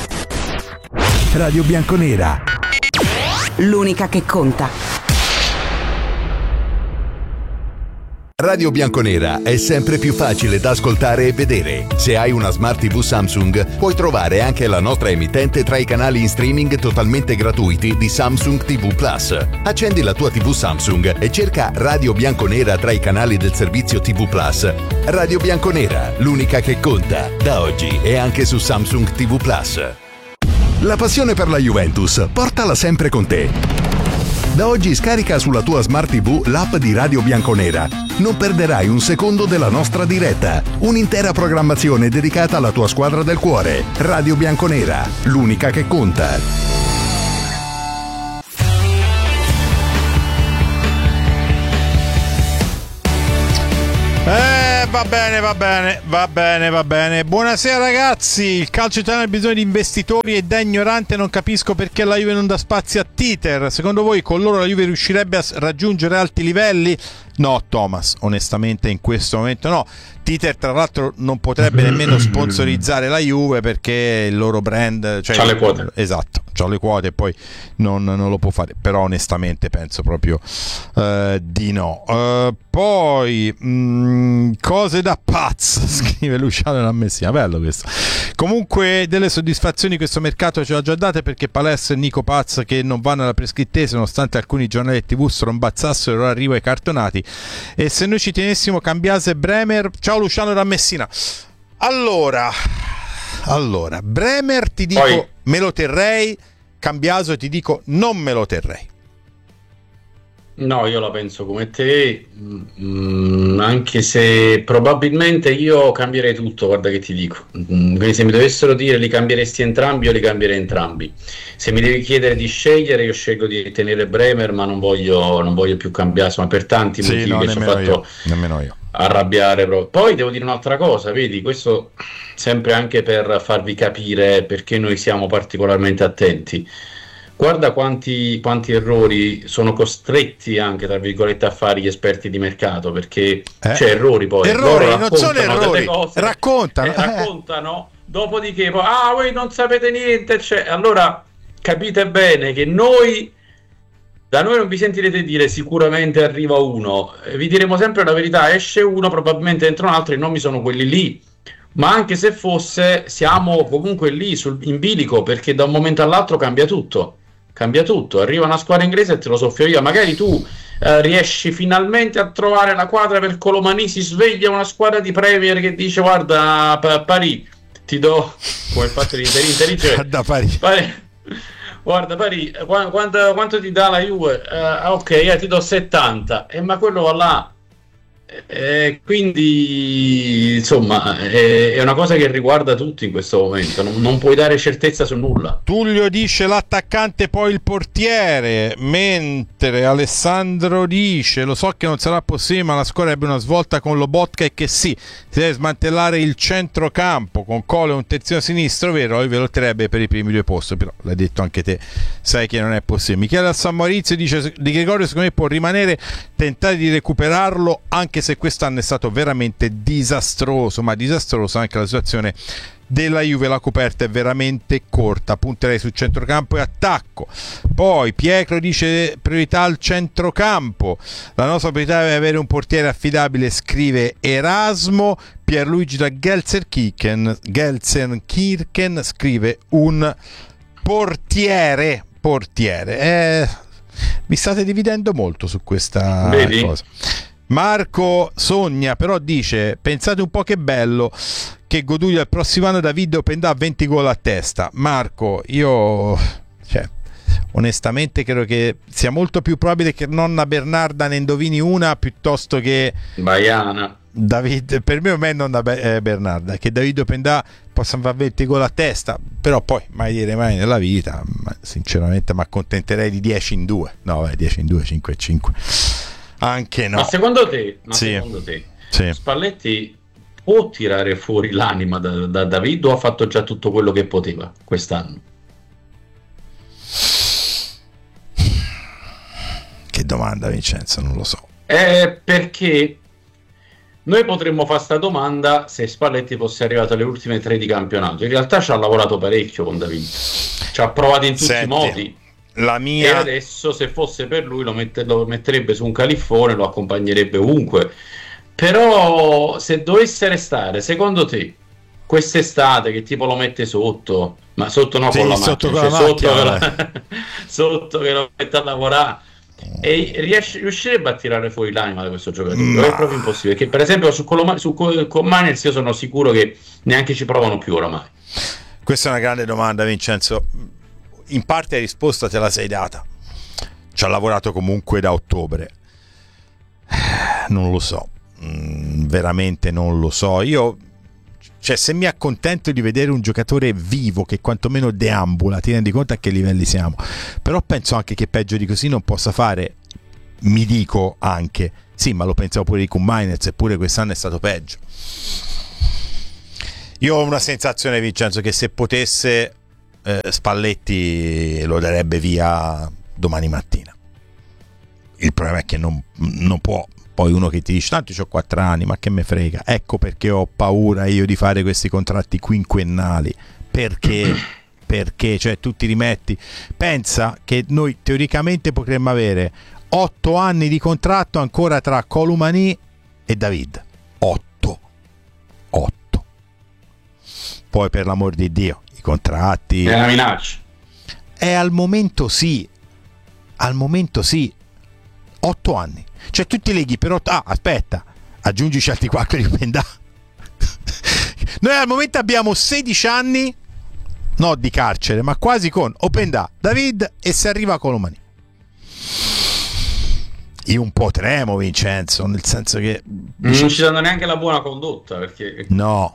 Radio Bianconera, l'unica che conta. Radio Bianconera è sempre più facile da ascoltare e vedere. Se hai una Smart TV Samsung, puoi trovare anche la nostra emittente tra i canali in streaming totalmente gratuiti di Samsung TV Plus. Accendi la tua TV Samsung e cerca Radio Bianconera tra i canali del servizio TV Plus. Radio Bianconera, l'unica che conta. Da oggi è anche su Samsung TV Plus. La passione per la Juventus, portala sempre con te. Da oggi scarica sulla tua Smart TV l'app di Radio Bianconera. Non perderai un secondo della nostra diretta. Un'intera programmazione dedicata alla tua squadra del cuore. Radio Bianconera, l'unica che conta. Va bene. Buonasera ragazzi, il calcio italiano ha bisogno di investitori e da ignorante non capisco perché la Juve non dà spazio a Titer. Secondo voi con loro la Juve riuscirebbe a raggiungere alti livelli? No, Thomas, onestamente in questo momento no. Titer tra l'altro non potrebbe nemmeno sponsorizzare la Juve perché il loro brand, cioè, c'ha le quote. Esatto, c'ha le quote e poi non lo può fare, però onestamente penso proprio di no. Poi cose da pazzo, scrive Luciano da Messina, bello questo. Comunque delle soddisfazioni questo mercato ce l'ha già date, perché Palestra e Nico Paz che non vanno alla prescrittese nonostante alcuni giornali TV strombazzassero il loro arrivo ai cartonati. E se noi ci tenessimo Cambiase e Bremer. Ciao Luciano da Messina. Allora Bremer ti dico poi me lo terrei, Cambiaso ti dico non me lo terrei. No, io la penso come te, anche se probabilmente io cambierei tutto, guarda che ti dico. Quindi se mi dovessero dire li cambieresti entrambi, io li cambierei entrambi. Se mi devi chiedere di scegliere, io scelgo di tenere Bremer, ma non voglio più cambiare, ma per tanti motivi che ci ho fatto nemmeno io arrabbiare proprio. Poi devo dire un'altra cosa, vedi, questo sempre anche per farvi capire perché noi siamo particolarmente attenti. Guarda quanti errori sono costretti anche, tra virgolette, a fare gli esperti di mercato, perché c'è errori poi. Errori, non sono errori, raccontano, dopodiché poi, voi non sapete niente, allora capite bene che da noi non vi sentirete dire sicuramente arriva uno, vi diremo sempre la verità, esce uno, probabilmente entra un altro, i nomi sono quelli lì. Ma anche se fosse, siamo comunque lì in bilico, perché da un momento all'altro cambia tutto, arriva una squadra inglese e te lo soffio io, magari tu riesci finalmente a trovare la quadra per Colomani, si sveglia una squadra di Premier che dice guarda Paris, ti do, come il fatto di intelligere da Paris. Guarda Paris, quanto ti dà la Juve? Ok, ti do 70, ma quello va là. Quindi insomma è una cosa che riguarda tutti in questo momento, non puoi dare certezza su nulla. Tullio dice l'attaccante poi il portiere, mentre Alessandro dice lo so che non sarà possibile ma la squadra ebbe una svolta con Lobotka e che si deve smantellare il centrocampo con Cole e un terzino sinistro, vero? Lui ve lo lotterebbe per i primi due posti, però l'hai detto anche te, sai che non è possibile. Michele da San Maurizio dice Di Gregorio secondo me può rimanere, tentare di recuperarlo anche se quest'anno è stato veramente disastroso, ma disastroso anche la situazione della Juve, la coperta è veramente corta, punterei sul centrocampo e attacco. Poi Pietro dice priorità al centrocampo, la nostra priorità è avere un portiere affidabile, scrive Erasmo. Pierluigi da Gelsenkirchen scrive un portiere. Vi state dividendo molto su questa cosa. Marco sogna, però dice pensate un po' che bello che Goduglia il prossimo anno David Openda 20 gol a testa. Marco, io onestamente credo che sia molto più probabile che nonna Bernarda ne indovini una piuttosto che Baiana. David, per me nonna Bernarda, che David Openda possa fare 20 gol a testa, però poi mai dire mai nella vita, ma sinceramente mi accontenterei di 10 in 2, 10 in 2, 5 e 5. Anche no. Ma secondo te, sì. Spalletti può tirare fuori l'anima da David o ha fatto già tutto quello che poteva quest'anno? Che domanda, Vincenzo, non lo so. Perché noi potremmo fare sta domanda se Spalletti fosse arrivato alle ultime 3 di campionato. In realtà ci ha lavorato parecchio con David, ci ha provato in tutti i modi. E adesso se fosse per lui lo metterebbe su un califfone, lo accompagnerebbe ovunque. Però se dovesse restare, secondo te quest'estate che tipo lo mette sotto, ma sotto no, con la macchina, sotto che lo mette a lavorare, e riuscirebbe a tirare fuori l'anima da questo giocatore? È proprio impossibile, perché per esempio con Mainz io sono sicuro che neanche ci provano più oramai. Questa è una grande domanda, Vincenzo. In parte la risposta te la sei data. ci ha lavorato comunque da ottobre. Non lo so, veramente non lo so. Io, cioè, se mi accontento di vedere un giocatore vivo che quantomeno deambula, ti rendi conto a che livelli siamo. Però penso anche che peggio di così non possa fare. Mi dico anche, sì, ma lo pensavo pure di Kuminets, eppure quest'anno è stato peggio. Io ho una sensazione, Vincenzo, che se potesse Spalletti lo darebbe via domani mattina. Il problema è che non può. Poi uno che ti dice tanto c'ho 4 anni, ma che me frega. Ecco perché ho paura io di fare questi contratti quinquennali. Perché cioè tu ti rimetti, pensa che noi teoricamente potremmo avere 8 anni di contratto ancora tra Colomani e David. 8. Poi, per l'amor di Dio, i contratti è una minaccia. Al momento sì 8 anni, cioè tu ti leghi per 8. Aspetta, aggiungici altri 4 di Openda. Noi al momento abbiamo 16 anni, no di carcere, ma quasi, con Openda, David e se arriva Colomani. Io un po' tremo, Vincenzo, nel senso che non ci danno neanche la buona condotta, perché no,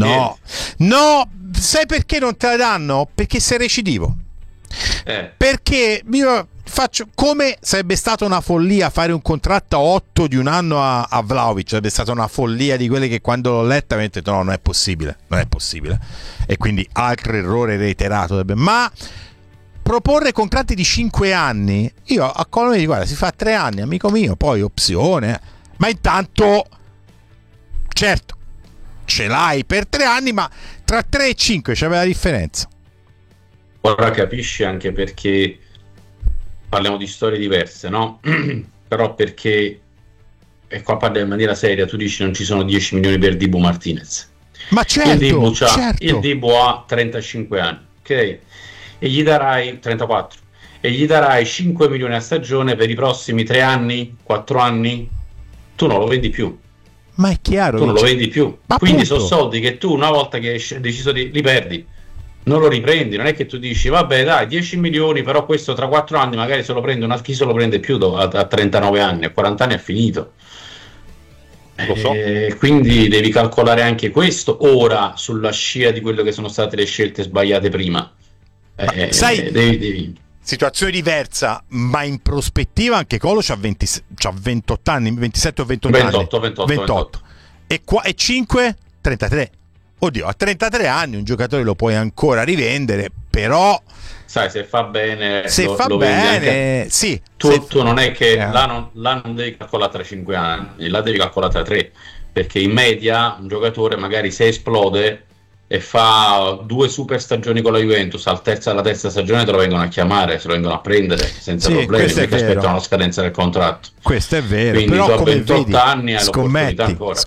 sai perché non te la danno? Perché sei recidivo. Perché io faccio, come sarebbe stata una follia fare un contratto a 8 di un anno a Vlahovic, sarebbe stata una follia di quelle che quando l'ho letta mi ho detto no, non è possibile, e quindi altro errore reiterato. Ma proporre contratti di 5 anni, io a Colomani dico guarda, si fa 3 anni, amico mio, poi opzione, ma intanto certo ce l'hai per 3 anni, ma tra 3 e 5 c'è la differenza. Ora capisci anche perché parliamo di storie diverse, no? Però perché, e qua parli in maniera seria, tu dici non ci sono 10 milioni per Dibu Martinez. Ma certo, il Dibu ha 35 anni, ok? E gli darai 34 e gli darai 5 milioni a stagione per i prossimi 3 anni, 4 anni, tu non lo vendi più. Ma è chiaro, tu non lo vendi più. Ma quindi appunto, sono soldi che tu, una volta che hai deciso di li perdi, non lo riprendi. Non è che tu dici vabbè dai 10 milioni, però questo tra 4 anni magari se lo prende chi se lo prende più a 39 anni, a 40 anni è finito. Lo so. Quindi devi calcolare anche questo ora sulla scia di quello che sono state le scelte sbagliate prima. Sai, devi. Situazione diversa, ma in prospettiva anche Colo c'ha 28 anni, 27 o 28 e 5 33. Oddio, a 33 anni un giocatore lo puoi ancora rivendere, però sai, se fa bene, lo bene, sì. Tu non è che là non devi calcolare tra 5 anni, là devi calcolare tra 3, perché in media un giocatore magari se esplode e fa 2 super stagioni con la Juventus, alla terza stagione te lo vengono a chiamare, se lo vengono a prendere senza problemi, perché aspettano la scadenza del contratto. Questo è vero. Quindi però tu a come 28 vedi, anni hai l'opportunità ancora.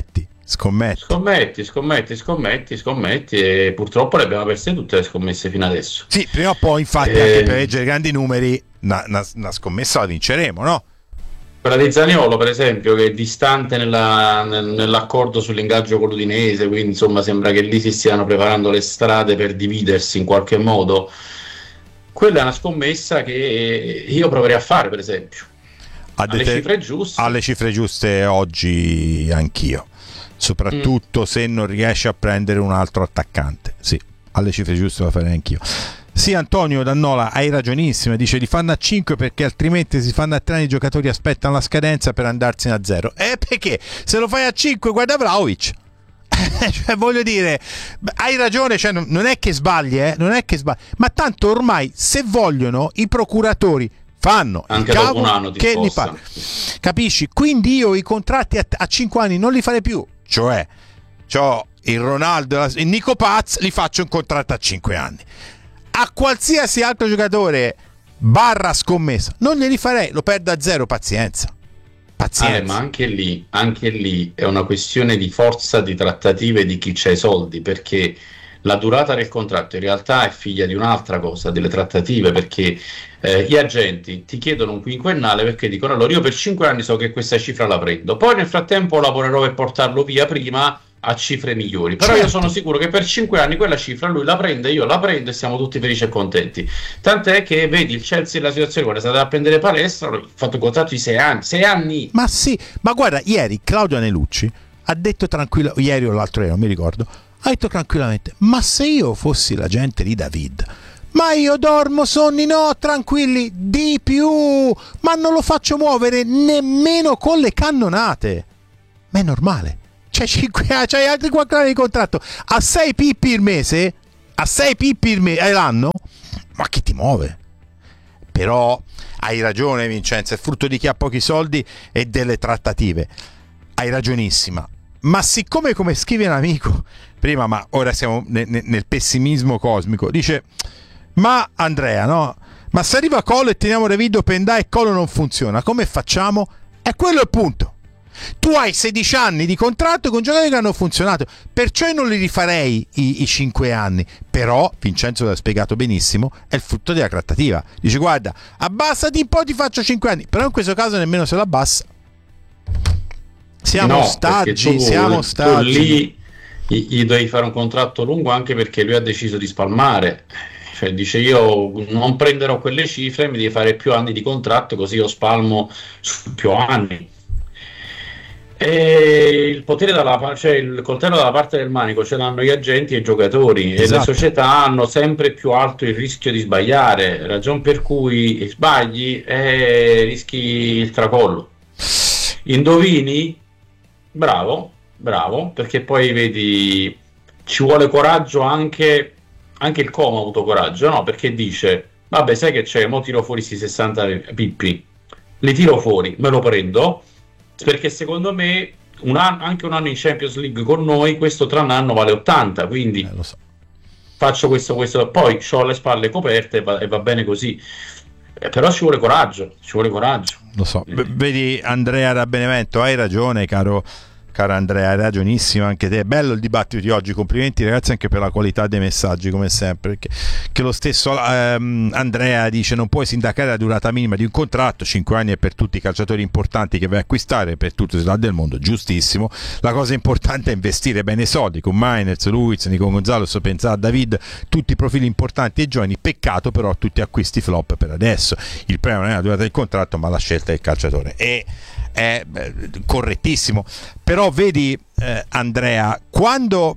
Scommetti e purtroppo le abbiamo perse tutte le scommesse fino adesso. Sì, prima o poi infatti anche per leggere grandi numeri una scommessa la vinceremo, no? Quella di Zaniolo, per esempio, che è distante nell'accordo sull'ingaggio con l'Udinese, quindi insomma sembra che lì si stiano preparando le strade per dividersi in qualche modo. Quella è una scommessa che io proverei a fare, per esempio, alle cifre giuste. Alle cifre giuste oggi anch'io, soprattutto se non riesce a prendere un altro attaccante. Sì, alle cifre giuste la farei anch'io. Sì, Antonio Dannola, hai ragionissimo, dice li fanno a 5 perché altrimenti si fanno a 3 anni, i giocatori aspettano la scadenza per andarsene a 0. Perché se lo fai a 5 guarda Vlahovic. Cioè, voglio dire, hai ragione, cioè, non è che sbagli, non è che sbagli, ma tanto ormai se vogliono i procuratori fanno anche il dopo un cavo anno che li fa. Capisci? Quindi io i contratti a 5 anni non li farei più, cioè c'ho il Ronaldo, il Nico Paz, li faccio un contratto a 5 anni. A qualsiasi altro giocatore / scommessa non glieli farei, lo perdo a 0, pazienza. Ma anche lì è una questione di forza di trattative di chi c'ha i soldi, perché la durata del contratto in realtà è figlia di un'altra cosa, delle trattative, perché gli agenti ti chiedono un quinquennale perché dicono allora io per 5 anni so che questa cifra la prendo, poi nel frattempo lavorerò per portarlo via prima, a cifre migliori, però io sono sicuro che per 5 anni quella cifra lui la prende, io la prendo e siamo tutti felici e contenti. Tant'è che vedi il Chelsea la situazione quando è stata a prendere Palestra, ha fatto un contratto di 6 anni. Ma sì, ma guarda, ieri Claudio Anelucci ha detto tranquillo, ieri o l'altro ieri non mi ricordo, ha detto tranquillamente: ma se io fossi l'agente di David, ma io dormo sonni, no, tranquilli, di più, ma non lo faccio muovere nemmeno con le cannonate. Ma è normale. C'hai 5 anni, c'hai altri 4 anni di contratto a 6 pippi il mese, l'anno, ma chi ti muove? Però hai ragione Vincenzo, è frutto di chi ha pochi soldi e delle trattative, hai ragionissima, ma siccome, come scrive un amico prima, ma ora siamo nel pessimismo cosmico, dice: ma Andrea, no? Ma se arriva Colo e teniamo David Openda e Colo non funziona, come facciamo? E quello è il punto. Tu hai 16 anni di contratto con giocatori che hanno funzionato, perciò io non li rifarei i 5 anni. Però Vincenzo l'ha spiegato benissimo, è il frutto della trattativa. Dice: guarda, abbassati un po', ti faccio 5 anni. Però in questo caso nemmeno se lo abbassa. Siamo stagi. Tu lì gli devi fare un contratto lungo, anche perché lui ha deciso di spalmare. Cioè dice: io non prenderò quelle cifre, mi devi fare più anni di contratto, così io spalmo su più anni. E il potere cioè il coltello dalla parte del manico ce l'hanno gli agenti e i giocatori, e le società hanno sempre più alto il rischio di sbagliare, ragion per cui sbagli e rischi il tracollo. Indovini? Bravo, perché poi vedi, ci vuole coraggio, anche il Como ha avuto coraggio, no? Perché dice: vabbè, sai che c'è, mo tiro fuori questi 60 pippi, li tiro fuori, me lo prendo, perché secondo me anche un anno in Champions League con noi, questo tra un anno vale 80, quindi lo so. Faccio questo, poi ho le spalle coperte e va bene così. Però ci vuole coraggio. Lo so. Vedi Andrea da Benevento, hai ragione, caro Andrea, hai ragionissimo anche te. Bello il dibattito di oggi, complimenti ragazzi anche per la qualità dei messaggi come sempre, che lo stesso Andrea dice: non puoi sindacare la durata minima di un contratto, 5 anni è per tutti i calciatori importanti che vai a acquistare per tutte le città del mondo, giustissimo. La cosa importante è investire bene i soldi, con Mainers, Luiz, Nico Gonzalez, pensare a David, tutti i profili importanti e giovani. Peccato però tutti acquisti flop per adesso. Il problema non è la durata del contratto ma la scelta del calciatore. È correttissimo. Però vedi Andrea, quando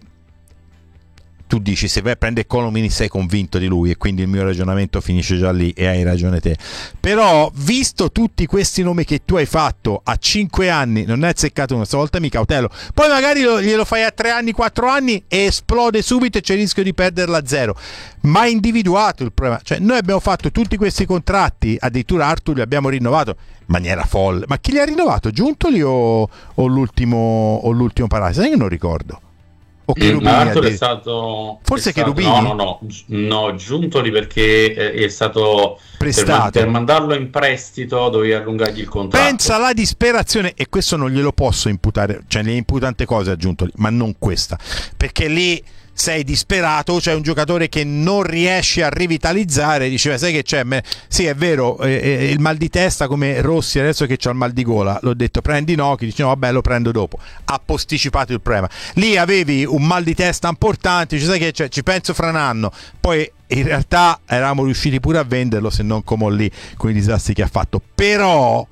tu dici se vai a prendere Colomini sei convinto di lui, e quindi il mio ragionamento finisce già lì, e hai ragione te. Però visto tutti questi nomi che tu hai fatto a 5 anni, non è azzeccato una volta, mi cautelo. Poi magari glielo fai a 3 anni, 4 anni e esplode subito e c'è il rischio di perderla a zero. Ma è individuato il problema. Cioè noi abbiamo fatto tutti questi contratti, addirittura Arthur li abbiamo rinnovato in maniera folle. Ma chi li ha rinnovato? Giuntoli o l'ultimo Parasi? Sai che non ricordo. Arthur è stato forse Cherubini? No, Giuntoli perché è stato prestato. Per mandarlo in prestito dovevi allungargli il contratto. Pensa alla disperazione, e questo non glielo posso imputare, cioè le imputo tante cose a Giuntoli, ma non questa, perché lì sei disperato, c'è un giocatore che non riesci a rivitalizzare, diceva: sai che c'è? Sì, è vero, il mal di testa come Rossi adesso che c'ha il mal di gola, l'ho detto prendi Inoki, dice no vabbè lo prendo dopo, ha posticipato il problema. Lì avevi un mal di testa importante, dice sai che c'è? Ci penso fra un anno. Poi in realtà eravamo riusciti pure a venderlo, se non come lì con i disastri che ha fatto. Però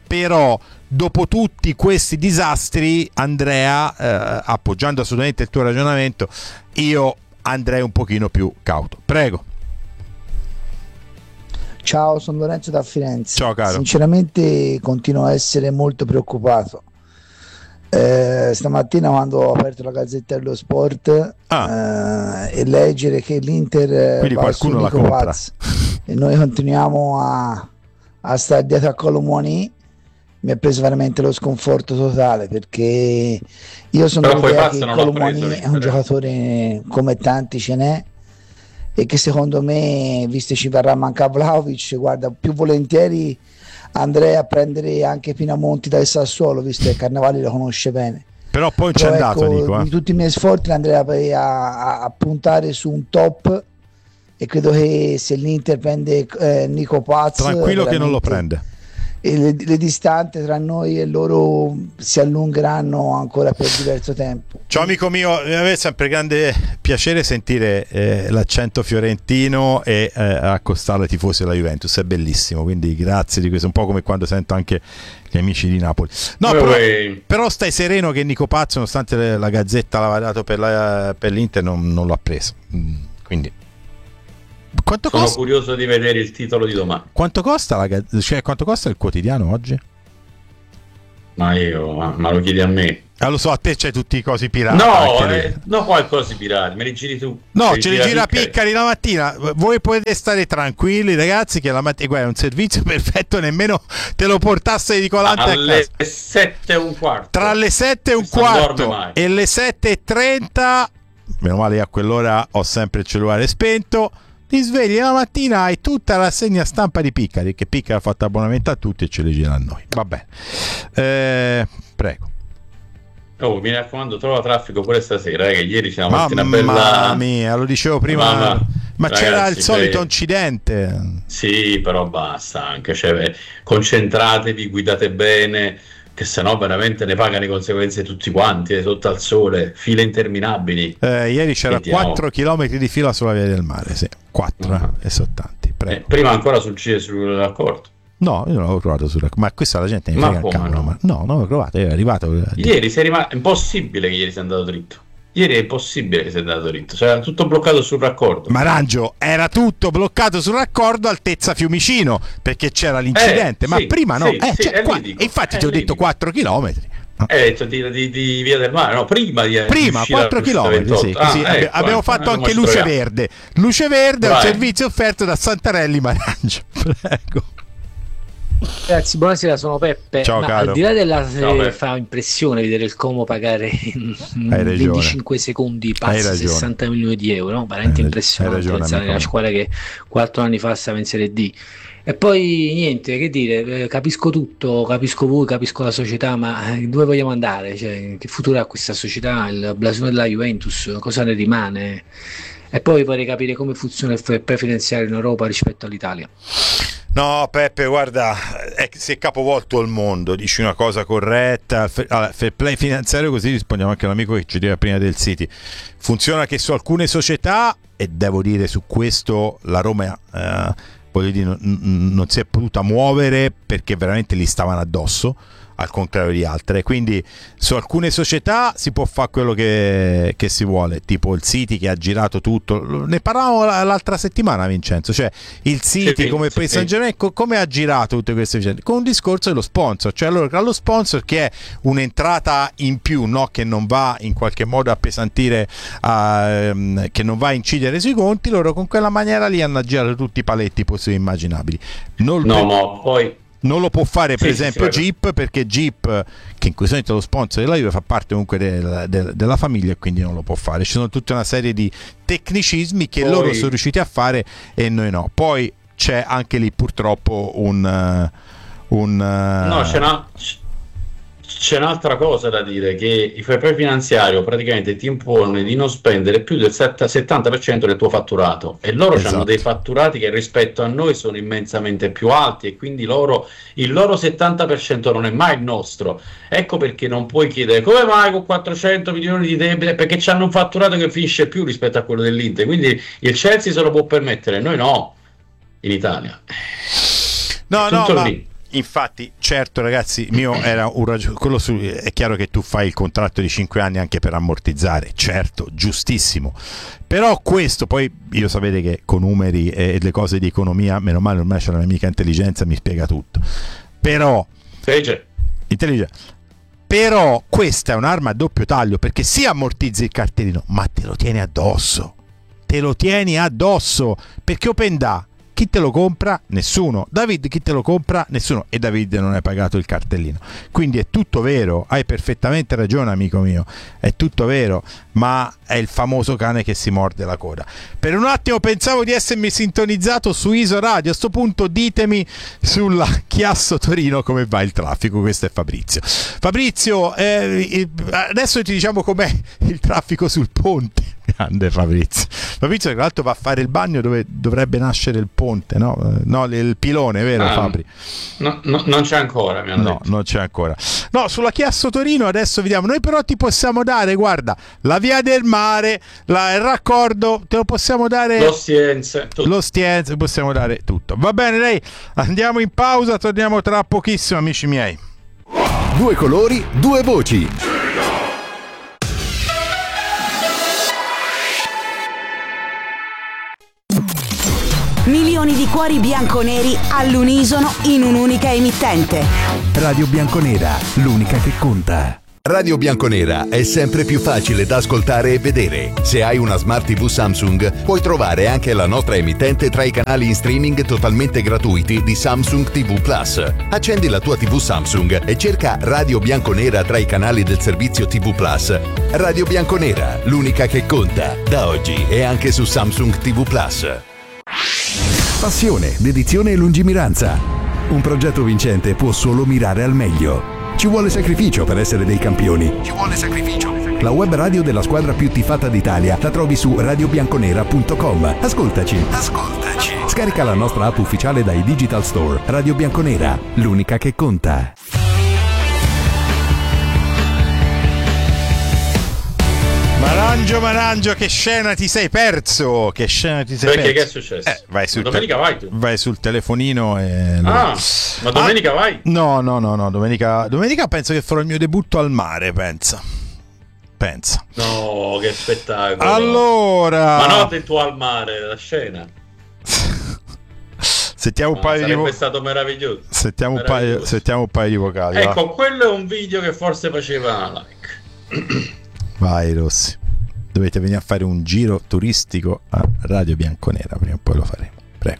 dopo tutti questi disastri, Andrea, appoggiando assolutamente il tuo ragionamento, io andrei un pochino più cauto. Prego. Ciao, sono Lorenzo da Firenze. Ciao caro. Sinceramente continuo a essere molto preoccupato. Stamattina quando ho aperto la Gazzetta dello Sport e leggere che l'Inter quindi va su Nico Paz e noi continuiamo a stare dietro a Colomoni, mi ha preso veramente lo sconforto totale, perché io sono dell'idea che Colomoni è un giocatore come tanti ce n'è, e che secondo me, visto ci verrà a mancare Vlahovic, guarda, più volentieri andrei a prendere anche Pinamonti dal Sassuolo, visto che Carnevali lo conosce bene. Però poi c'è andato Nico, di tutti i miei sforzi andrei a puntare su un top, e credo che se l'Inter prende Nico Paz, tranquillo che non lo prende, le distanze tra noi e loro si allungheranno ancora per diverso tempo. Ciao amico mio, mi è sempre grande piacere sentire l'accento fiorentino e accostare ai tifosi della Juventus, è bellissimo, quindi grazie di questo, un po' come quando sento anche gli amici di Napoli. No, però stai sereno che Nico Pazzo, nonostante la Gazzetta l'aveva dato per l'Inter, non l'ha preso, quindi quanto sono costa? Curioso di vedere il titolo di domani. Quanto costa quanto costa il quotidiano oggi? Ma lo chiedi a me. Lo so, a te c'hai tutti i cosi pirati. No, poi cosi pirati, me li giri tu. No, ce li gira Piccari la mattina. Voi potete stare tranquilli, ragazzi, che la mattina, guarda, è un servizio perfetto, nemmeno te lo portasse di colante alle 7:15. Tra le 7:15 e le 7:30, meno male che a quell'ora ho sempre il cellulare spento. Ti svegli la mattina, hai tutta la rassegna stampa di Piccari, che Piccari ha fatto abbonamento a tutti e ce le gira a noi. Va bene, prego. Mi raccomando, trova traffico pure stasera, che ieri siamo fatti una bella... Mamma mia, lo dicevo prima, ma ragazzi, c'era il solito incidente. Sì, però basta, anche concentratevi, guidate bene, che sennò veramente ne pagano le conseguenze tutti quanti, sotto al sole, file interminabili. Ieri c'era 4 km di fila sulla via del mare, sì, 4 e sono tanti. Prima ancora sull'accordo. No, io non l'avevo trovato ma questa la gente mi frega il cavolo. No, non l'ho trovato, è arrivato. Ieri sei rimasto, è impossibile che ieri sia andato dritto. Ieri è impossibile che sia andato dritto, cioè era tutto bloccato sul raccordo. Marangio, era tutto bloccato sul raccordo altezza Fiumicino, perché c'era l'incidente, ma prima no. Infatti ti ho detto 4 chilometri. Detto di Via del Mare, no, prima 4 km, sì, abbiamo fatto anche luce verde, è un servizio offerto da Santarelli Marangio. Prego. Ragazzi, buonasera, sono Peppe. Ciao, caro. Al di là fa impressione vedere il Como pagare in 25 secondi passa 60 milioni di euro, no? Veramente impressionante pensare alla squadra che 4 anni fa stava in Serie D. E poi niente, che dire, capisco tutto, capisco voi, capisco la società, ma dove vogliamo andare? Cioè, che futuro ha questa società? Il blasone della Juventus, cosa ne rimane? E poi vorrei capire come funziona il fair play finanziario in Europa rispetto all'Italia. No, Peppe, guarda, si è capovolto il mondo, dici una cosa corretta. Fair play finanziario, così rispondiamo anche all'amico che ci diceva prima del City. Funziona che su alcune società, e devo dire su questo la Roma non si è potuta muovere perché veramente gli stavano addosso, al contrario di altre, quindi su alcune società si può fare quello che si vuole, tipo il City che ha girato tutto. Ne parlavamo l'altra settimana, Vincenzo, cioè il City come Paris Saint-Germain come ha girato tutte queste vicende, con un discorso dello sponsor, cioè allora lo sponsor che è un'entrata in più, no? Che non va in qualche modo a appesantire, che non va a incidere sui conti, loro con quella maniera lì hanno girato tutti i paletti possibili e immaginabili. Poi non lo può fare per esempio Jeep, perché Jeep, che in questo momento è lo sponsor della Juve, fa parte comunque della famiglia e quindi non lo può fare. Ci sono tutta una serie di tecnicismi che loro sono riusciti a fare e noi no. Poi c'è anche lì purtroppo c'è un'altra cosa da dire, che il fair play finanziario praticamente ti impone di non spendere più del 70% del tuo fatturato, e loro hanno dei fatturati che rispetto a noi sono immensamente più alti, e quindi il loro 70% non è mai il nostro. Ecco perché non puoi chiedere come mai con 400 milioni di debiti, perché hanno un fatturato che finisce più rispetto a quello dell'Inter, quindi il Chelsea se lo può permettere, noi no, in Italia. Infatti, certo, ragazzi, mio era un quello è chiaro che tu fai il contratto di 5 anni anche per ammortizzare, certo, giustissimo. Però questo, poi io sapete che con numeri e le cose di economia, meno male ormai c'è la mia amica intelligenza, mi spiega tutto. Però Però questa è un'arma a doppio taglio, perché sì ammortizzi il cartellino, ma te lo tieni addosso. Perché Open Da, chi te lo compra? Nessuno. David, chi te lo compra? Nessuno. E David non hai pagato il cartellino. Quindi è tutto vero, hai perfettamente ragione, amico mio, è tutto vero, ma è il famoso cane che si morde la coda. Per un attimo pensavo di essermi sintonizzato su Iso Radio. A sto punto ditemi sulla Chiasso Torino come va il traffico. Questo è Fabrizio, adesso ti diciamo com'è il traffico sul ponte. Grande Fabrizio, tra l'altro va a fare il bagno dove dovrebbe nascere il ponte, no, il pilone, vero Fabri? No, non c'è ancora, mi hanno detto. Non c'è ancora. No, sulla Chiasso Torino adesso vediamo. Noi però ti possiamo dare, guarda, la via del mare, il raccordo, te lo possiamo dare. Lo Stienze, possiamo dare tutto. Va bene, lei, andiamo in pausa, torniamo tra pochissimo, amici miei. Due colori, due voci. Milioni di cuori bianconeri all'unisono in un'unica emittente. Radio Bianconera, l'unica che conta. Radio Bianconera è sempre più facile da ascoltare e vedere. Se hai una Smart TV Samsung, puoi trovare anche la nostra emittente tra i canali in streaming totalmente gratuiti di Samsung TV Plus. Accendi la tua TV Samsung e cerca Radio Bianconera tra i canali del servizio TV Plus. Radio Bianconera, l'unica che conta. Da oggi è anche su Samsung TV Plus. Passione, dedizione e lungimiranza. Un progetto vincente può solo mirare al meglio. Ci vuole sacrificio per essere dei campioni. La web radio della squadra più tifata d'Italia la trovi su radiobianconera.com. Ascoltaci. Scarica la nostra app ufficiale dai Digital Store. Radio Bianconera, l'unica che conta. Marangio, che scena ti sei perso? Perché che è successo? Domenica vai tu. Vai sul telefonino e... ma domenica vai? No, domenica penso che farò il mio debutto al mare, pensa. No, che spettacolo. Allora... Ma no, tu al mare, la scena. Sentiamo un paio sarebbe stato meraviglioso. Sentiamo un paio di vocali. Ecco, quello è un video che forse faceva una like. Vai Rossi, dovete venire a fare un giro turistico a Radio Bianconera, prima o poi lo faremo, prego.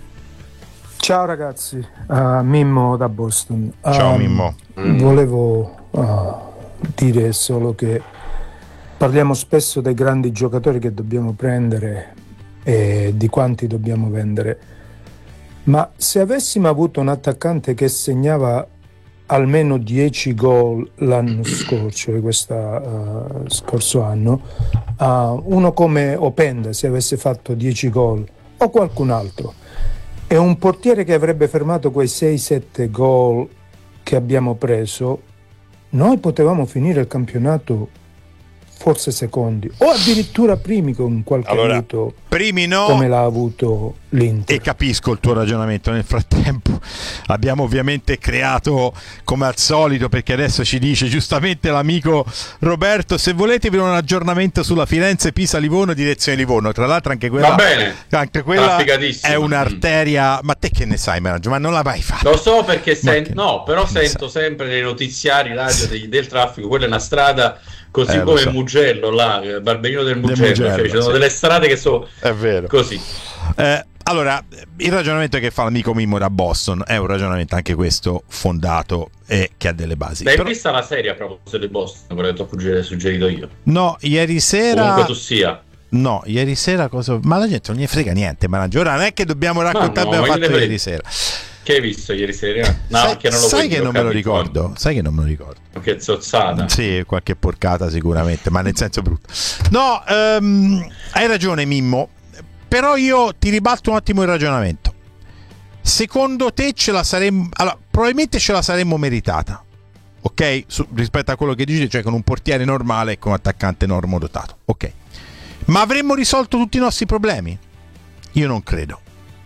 Ciao ragazzi, Mimmo da Boston. Ciao Mimmo. Volevo dire solo che parliamo spesso dei grandi giocatori che dobbiamo prendere e di quanti dobbiamo vendere, ma se avessimo avuto un attaccante che segnava almeno 10 gol l'anno scorso e scorso anno, uno come Openda, se avesse fatto 10 gol, o qualcun altro, e un portiere che avrebbe fermato quei 6-7 gol che abbiamo preso, noi potevamo finire il campionato forse secondi o addirittura primi con qualche aiuto, primi no, come l'ha avuto l'Inter. E capisco il tuo ragionamento. Nel frattempo abbiamo ovviamente creato, come al solito, perché adesso ci dice giustamente l'amico Roberto, se volete vi do un aggiornamento sulla Firenze-Pisa-Livorno direzione Livorno. Tra l'altro anche quella, va bene, anche quella è un'arteria. Ma te che ne sai, Managgio? Ma non l'hai mai fatta? Lo so perché sento sempre nei notiziari radio del traffico, quella è una strada così come il Mugello, là, Barberino del Mugello, cioè, ci sono delle strade che sono così. Allora, il ragionamento che fa l'amico Mimmo da Boston è un ragionamento anche questo fondato e che ha delle basi. L'hai vista la serie a proposito di Boston, quello che ti ho suggerito io? No, ieri sera... Comunque tu sia. No, ieri sera cosa... Ma la gente non gli frega niente, ma ora non è che dobbiamo raccontare abbiamo fatto ieri sera. Che hai visto ieri sera? No, sai che non me lo ricordo. Sai che non me lo ricordo. Che zozzata. Sì, qualche porcata sicuramente, ma nel senso brutto. No, hai ragione Mimmo, però io ti ribalto un attimo il ragionamento. Secondo te ce la saremmo... Allora, probabilmente ce la saremmo meritata, ok? Rispetto a quello che dici, cioè con un portiere normale e con un attaccante normodotato, ok? Ma avremmo risolto tutti i nostri problemi? Io non credo,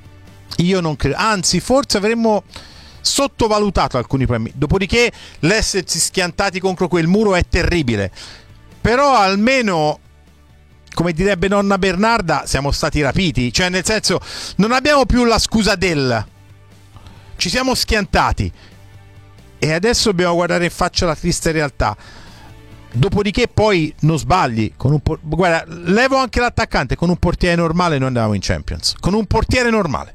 anzi forse avremmo sottovalutato alcuni problemi. Dopodiché l'essersi schiantati contro quel muro è terribile, però almeno, come direbbe nonna Bernarda, siamo stati rapiti, cioè nel senso non abbiamo più la scusa ci siamo schiantati e adesso dobbiamo guardare in faccia la triste realtà. Dopodiché poi non sbagli con guarda, levo anche l'attaccante, con un portiere normale noi andavamo in Champions, con un portiere normale.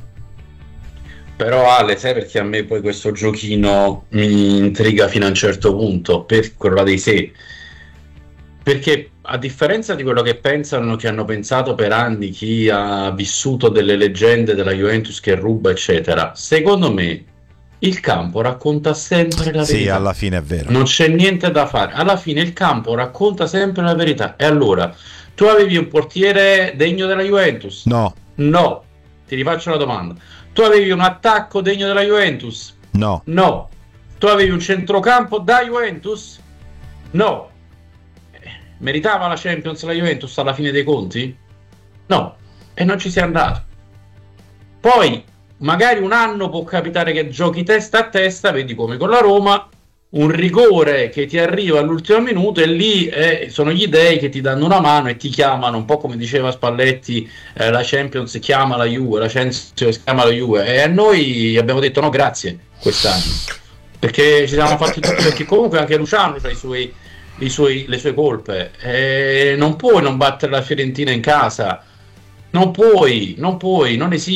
Però Ale, sai perché a me poi questo giochino mi intriga fino a un certo punto, per quello dei sé, perché a differenza di quello che pensano, che hanno pensato per anni chi ha vissuto delle leggende della Juventus che ruba eccetera, secondo me il campo racconta sempre la verità. Sì, alla fine è vero. Non c'è niente da fare. Alla fine il campo racconta sempre la verità. E allora Tu avevi un portiere degno della Juventus? No. Ti rifaccio la domanda. Tu avevi un attacco degno della Juventus? No. Tu avevi un centrocampo da Juventus? No. Meritava la Champions la Juventus alla fine dei conti? No. E non ci sei andato. Poi magari un anno può capitare che giochi testa a testa, vedi come con la Roma, un rigore che ti arriva all'ultimo minuto e lì sono gli dei che ti danno una mano e ti chiamano, un po' come diceva Spalletti, la Champions chiama la Juve, la Champions chiama la Juve, e a noi abbiamo detto no grazie quest'anno, perché ci siamo fatti tutti, perché comunque anche Luciano ha le sue colpe, non puoi non battere la Fiorentina in casa, non puoi, non esiste.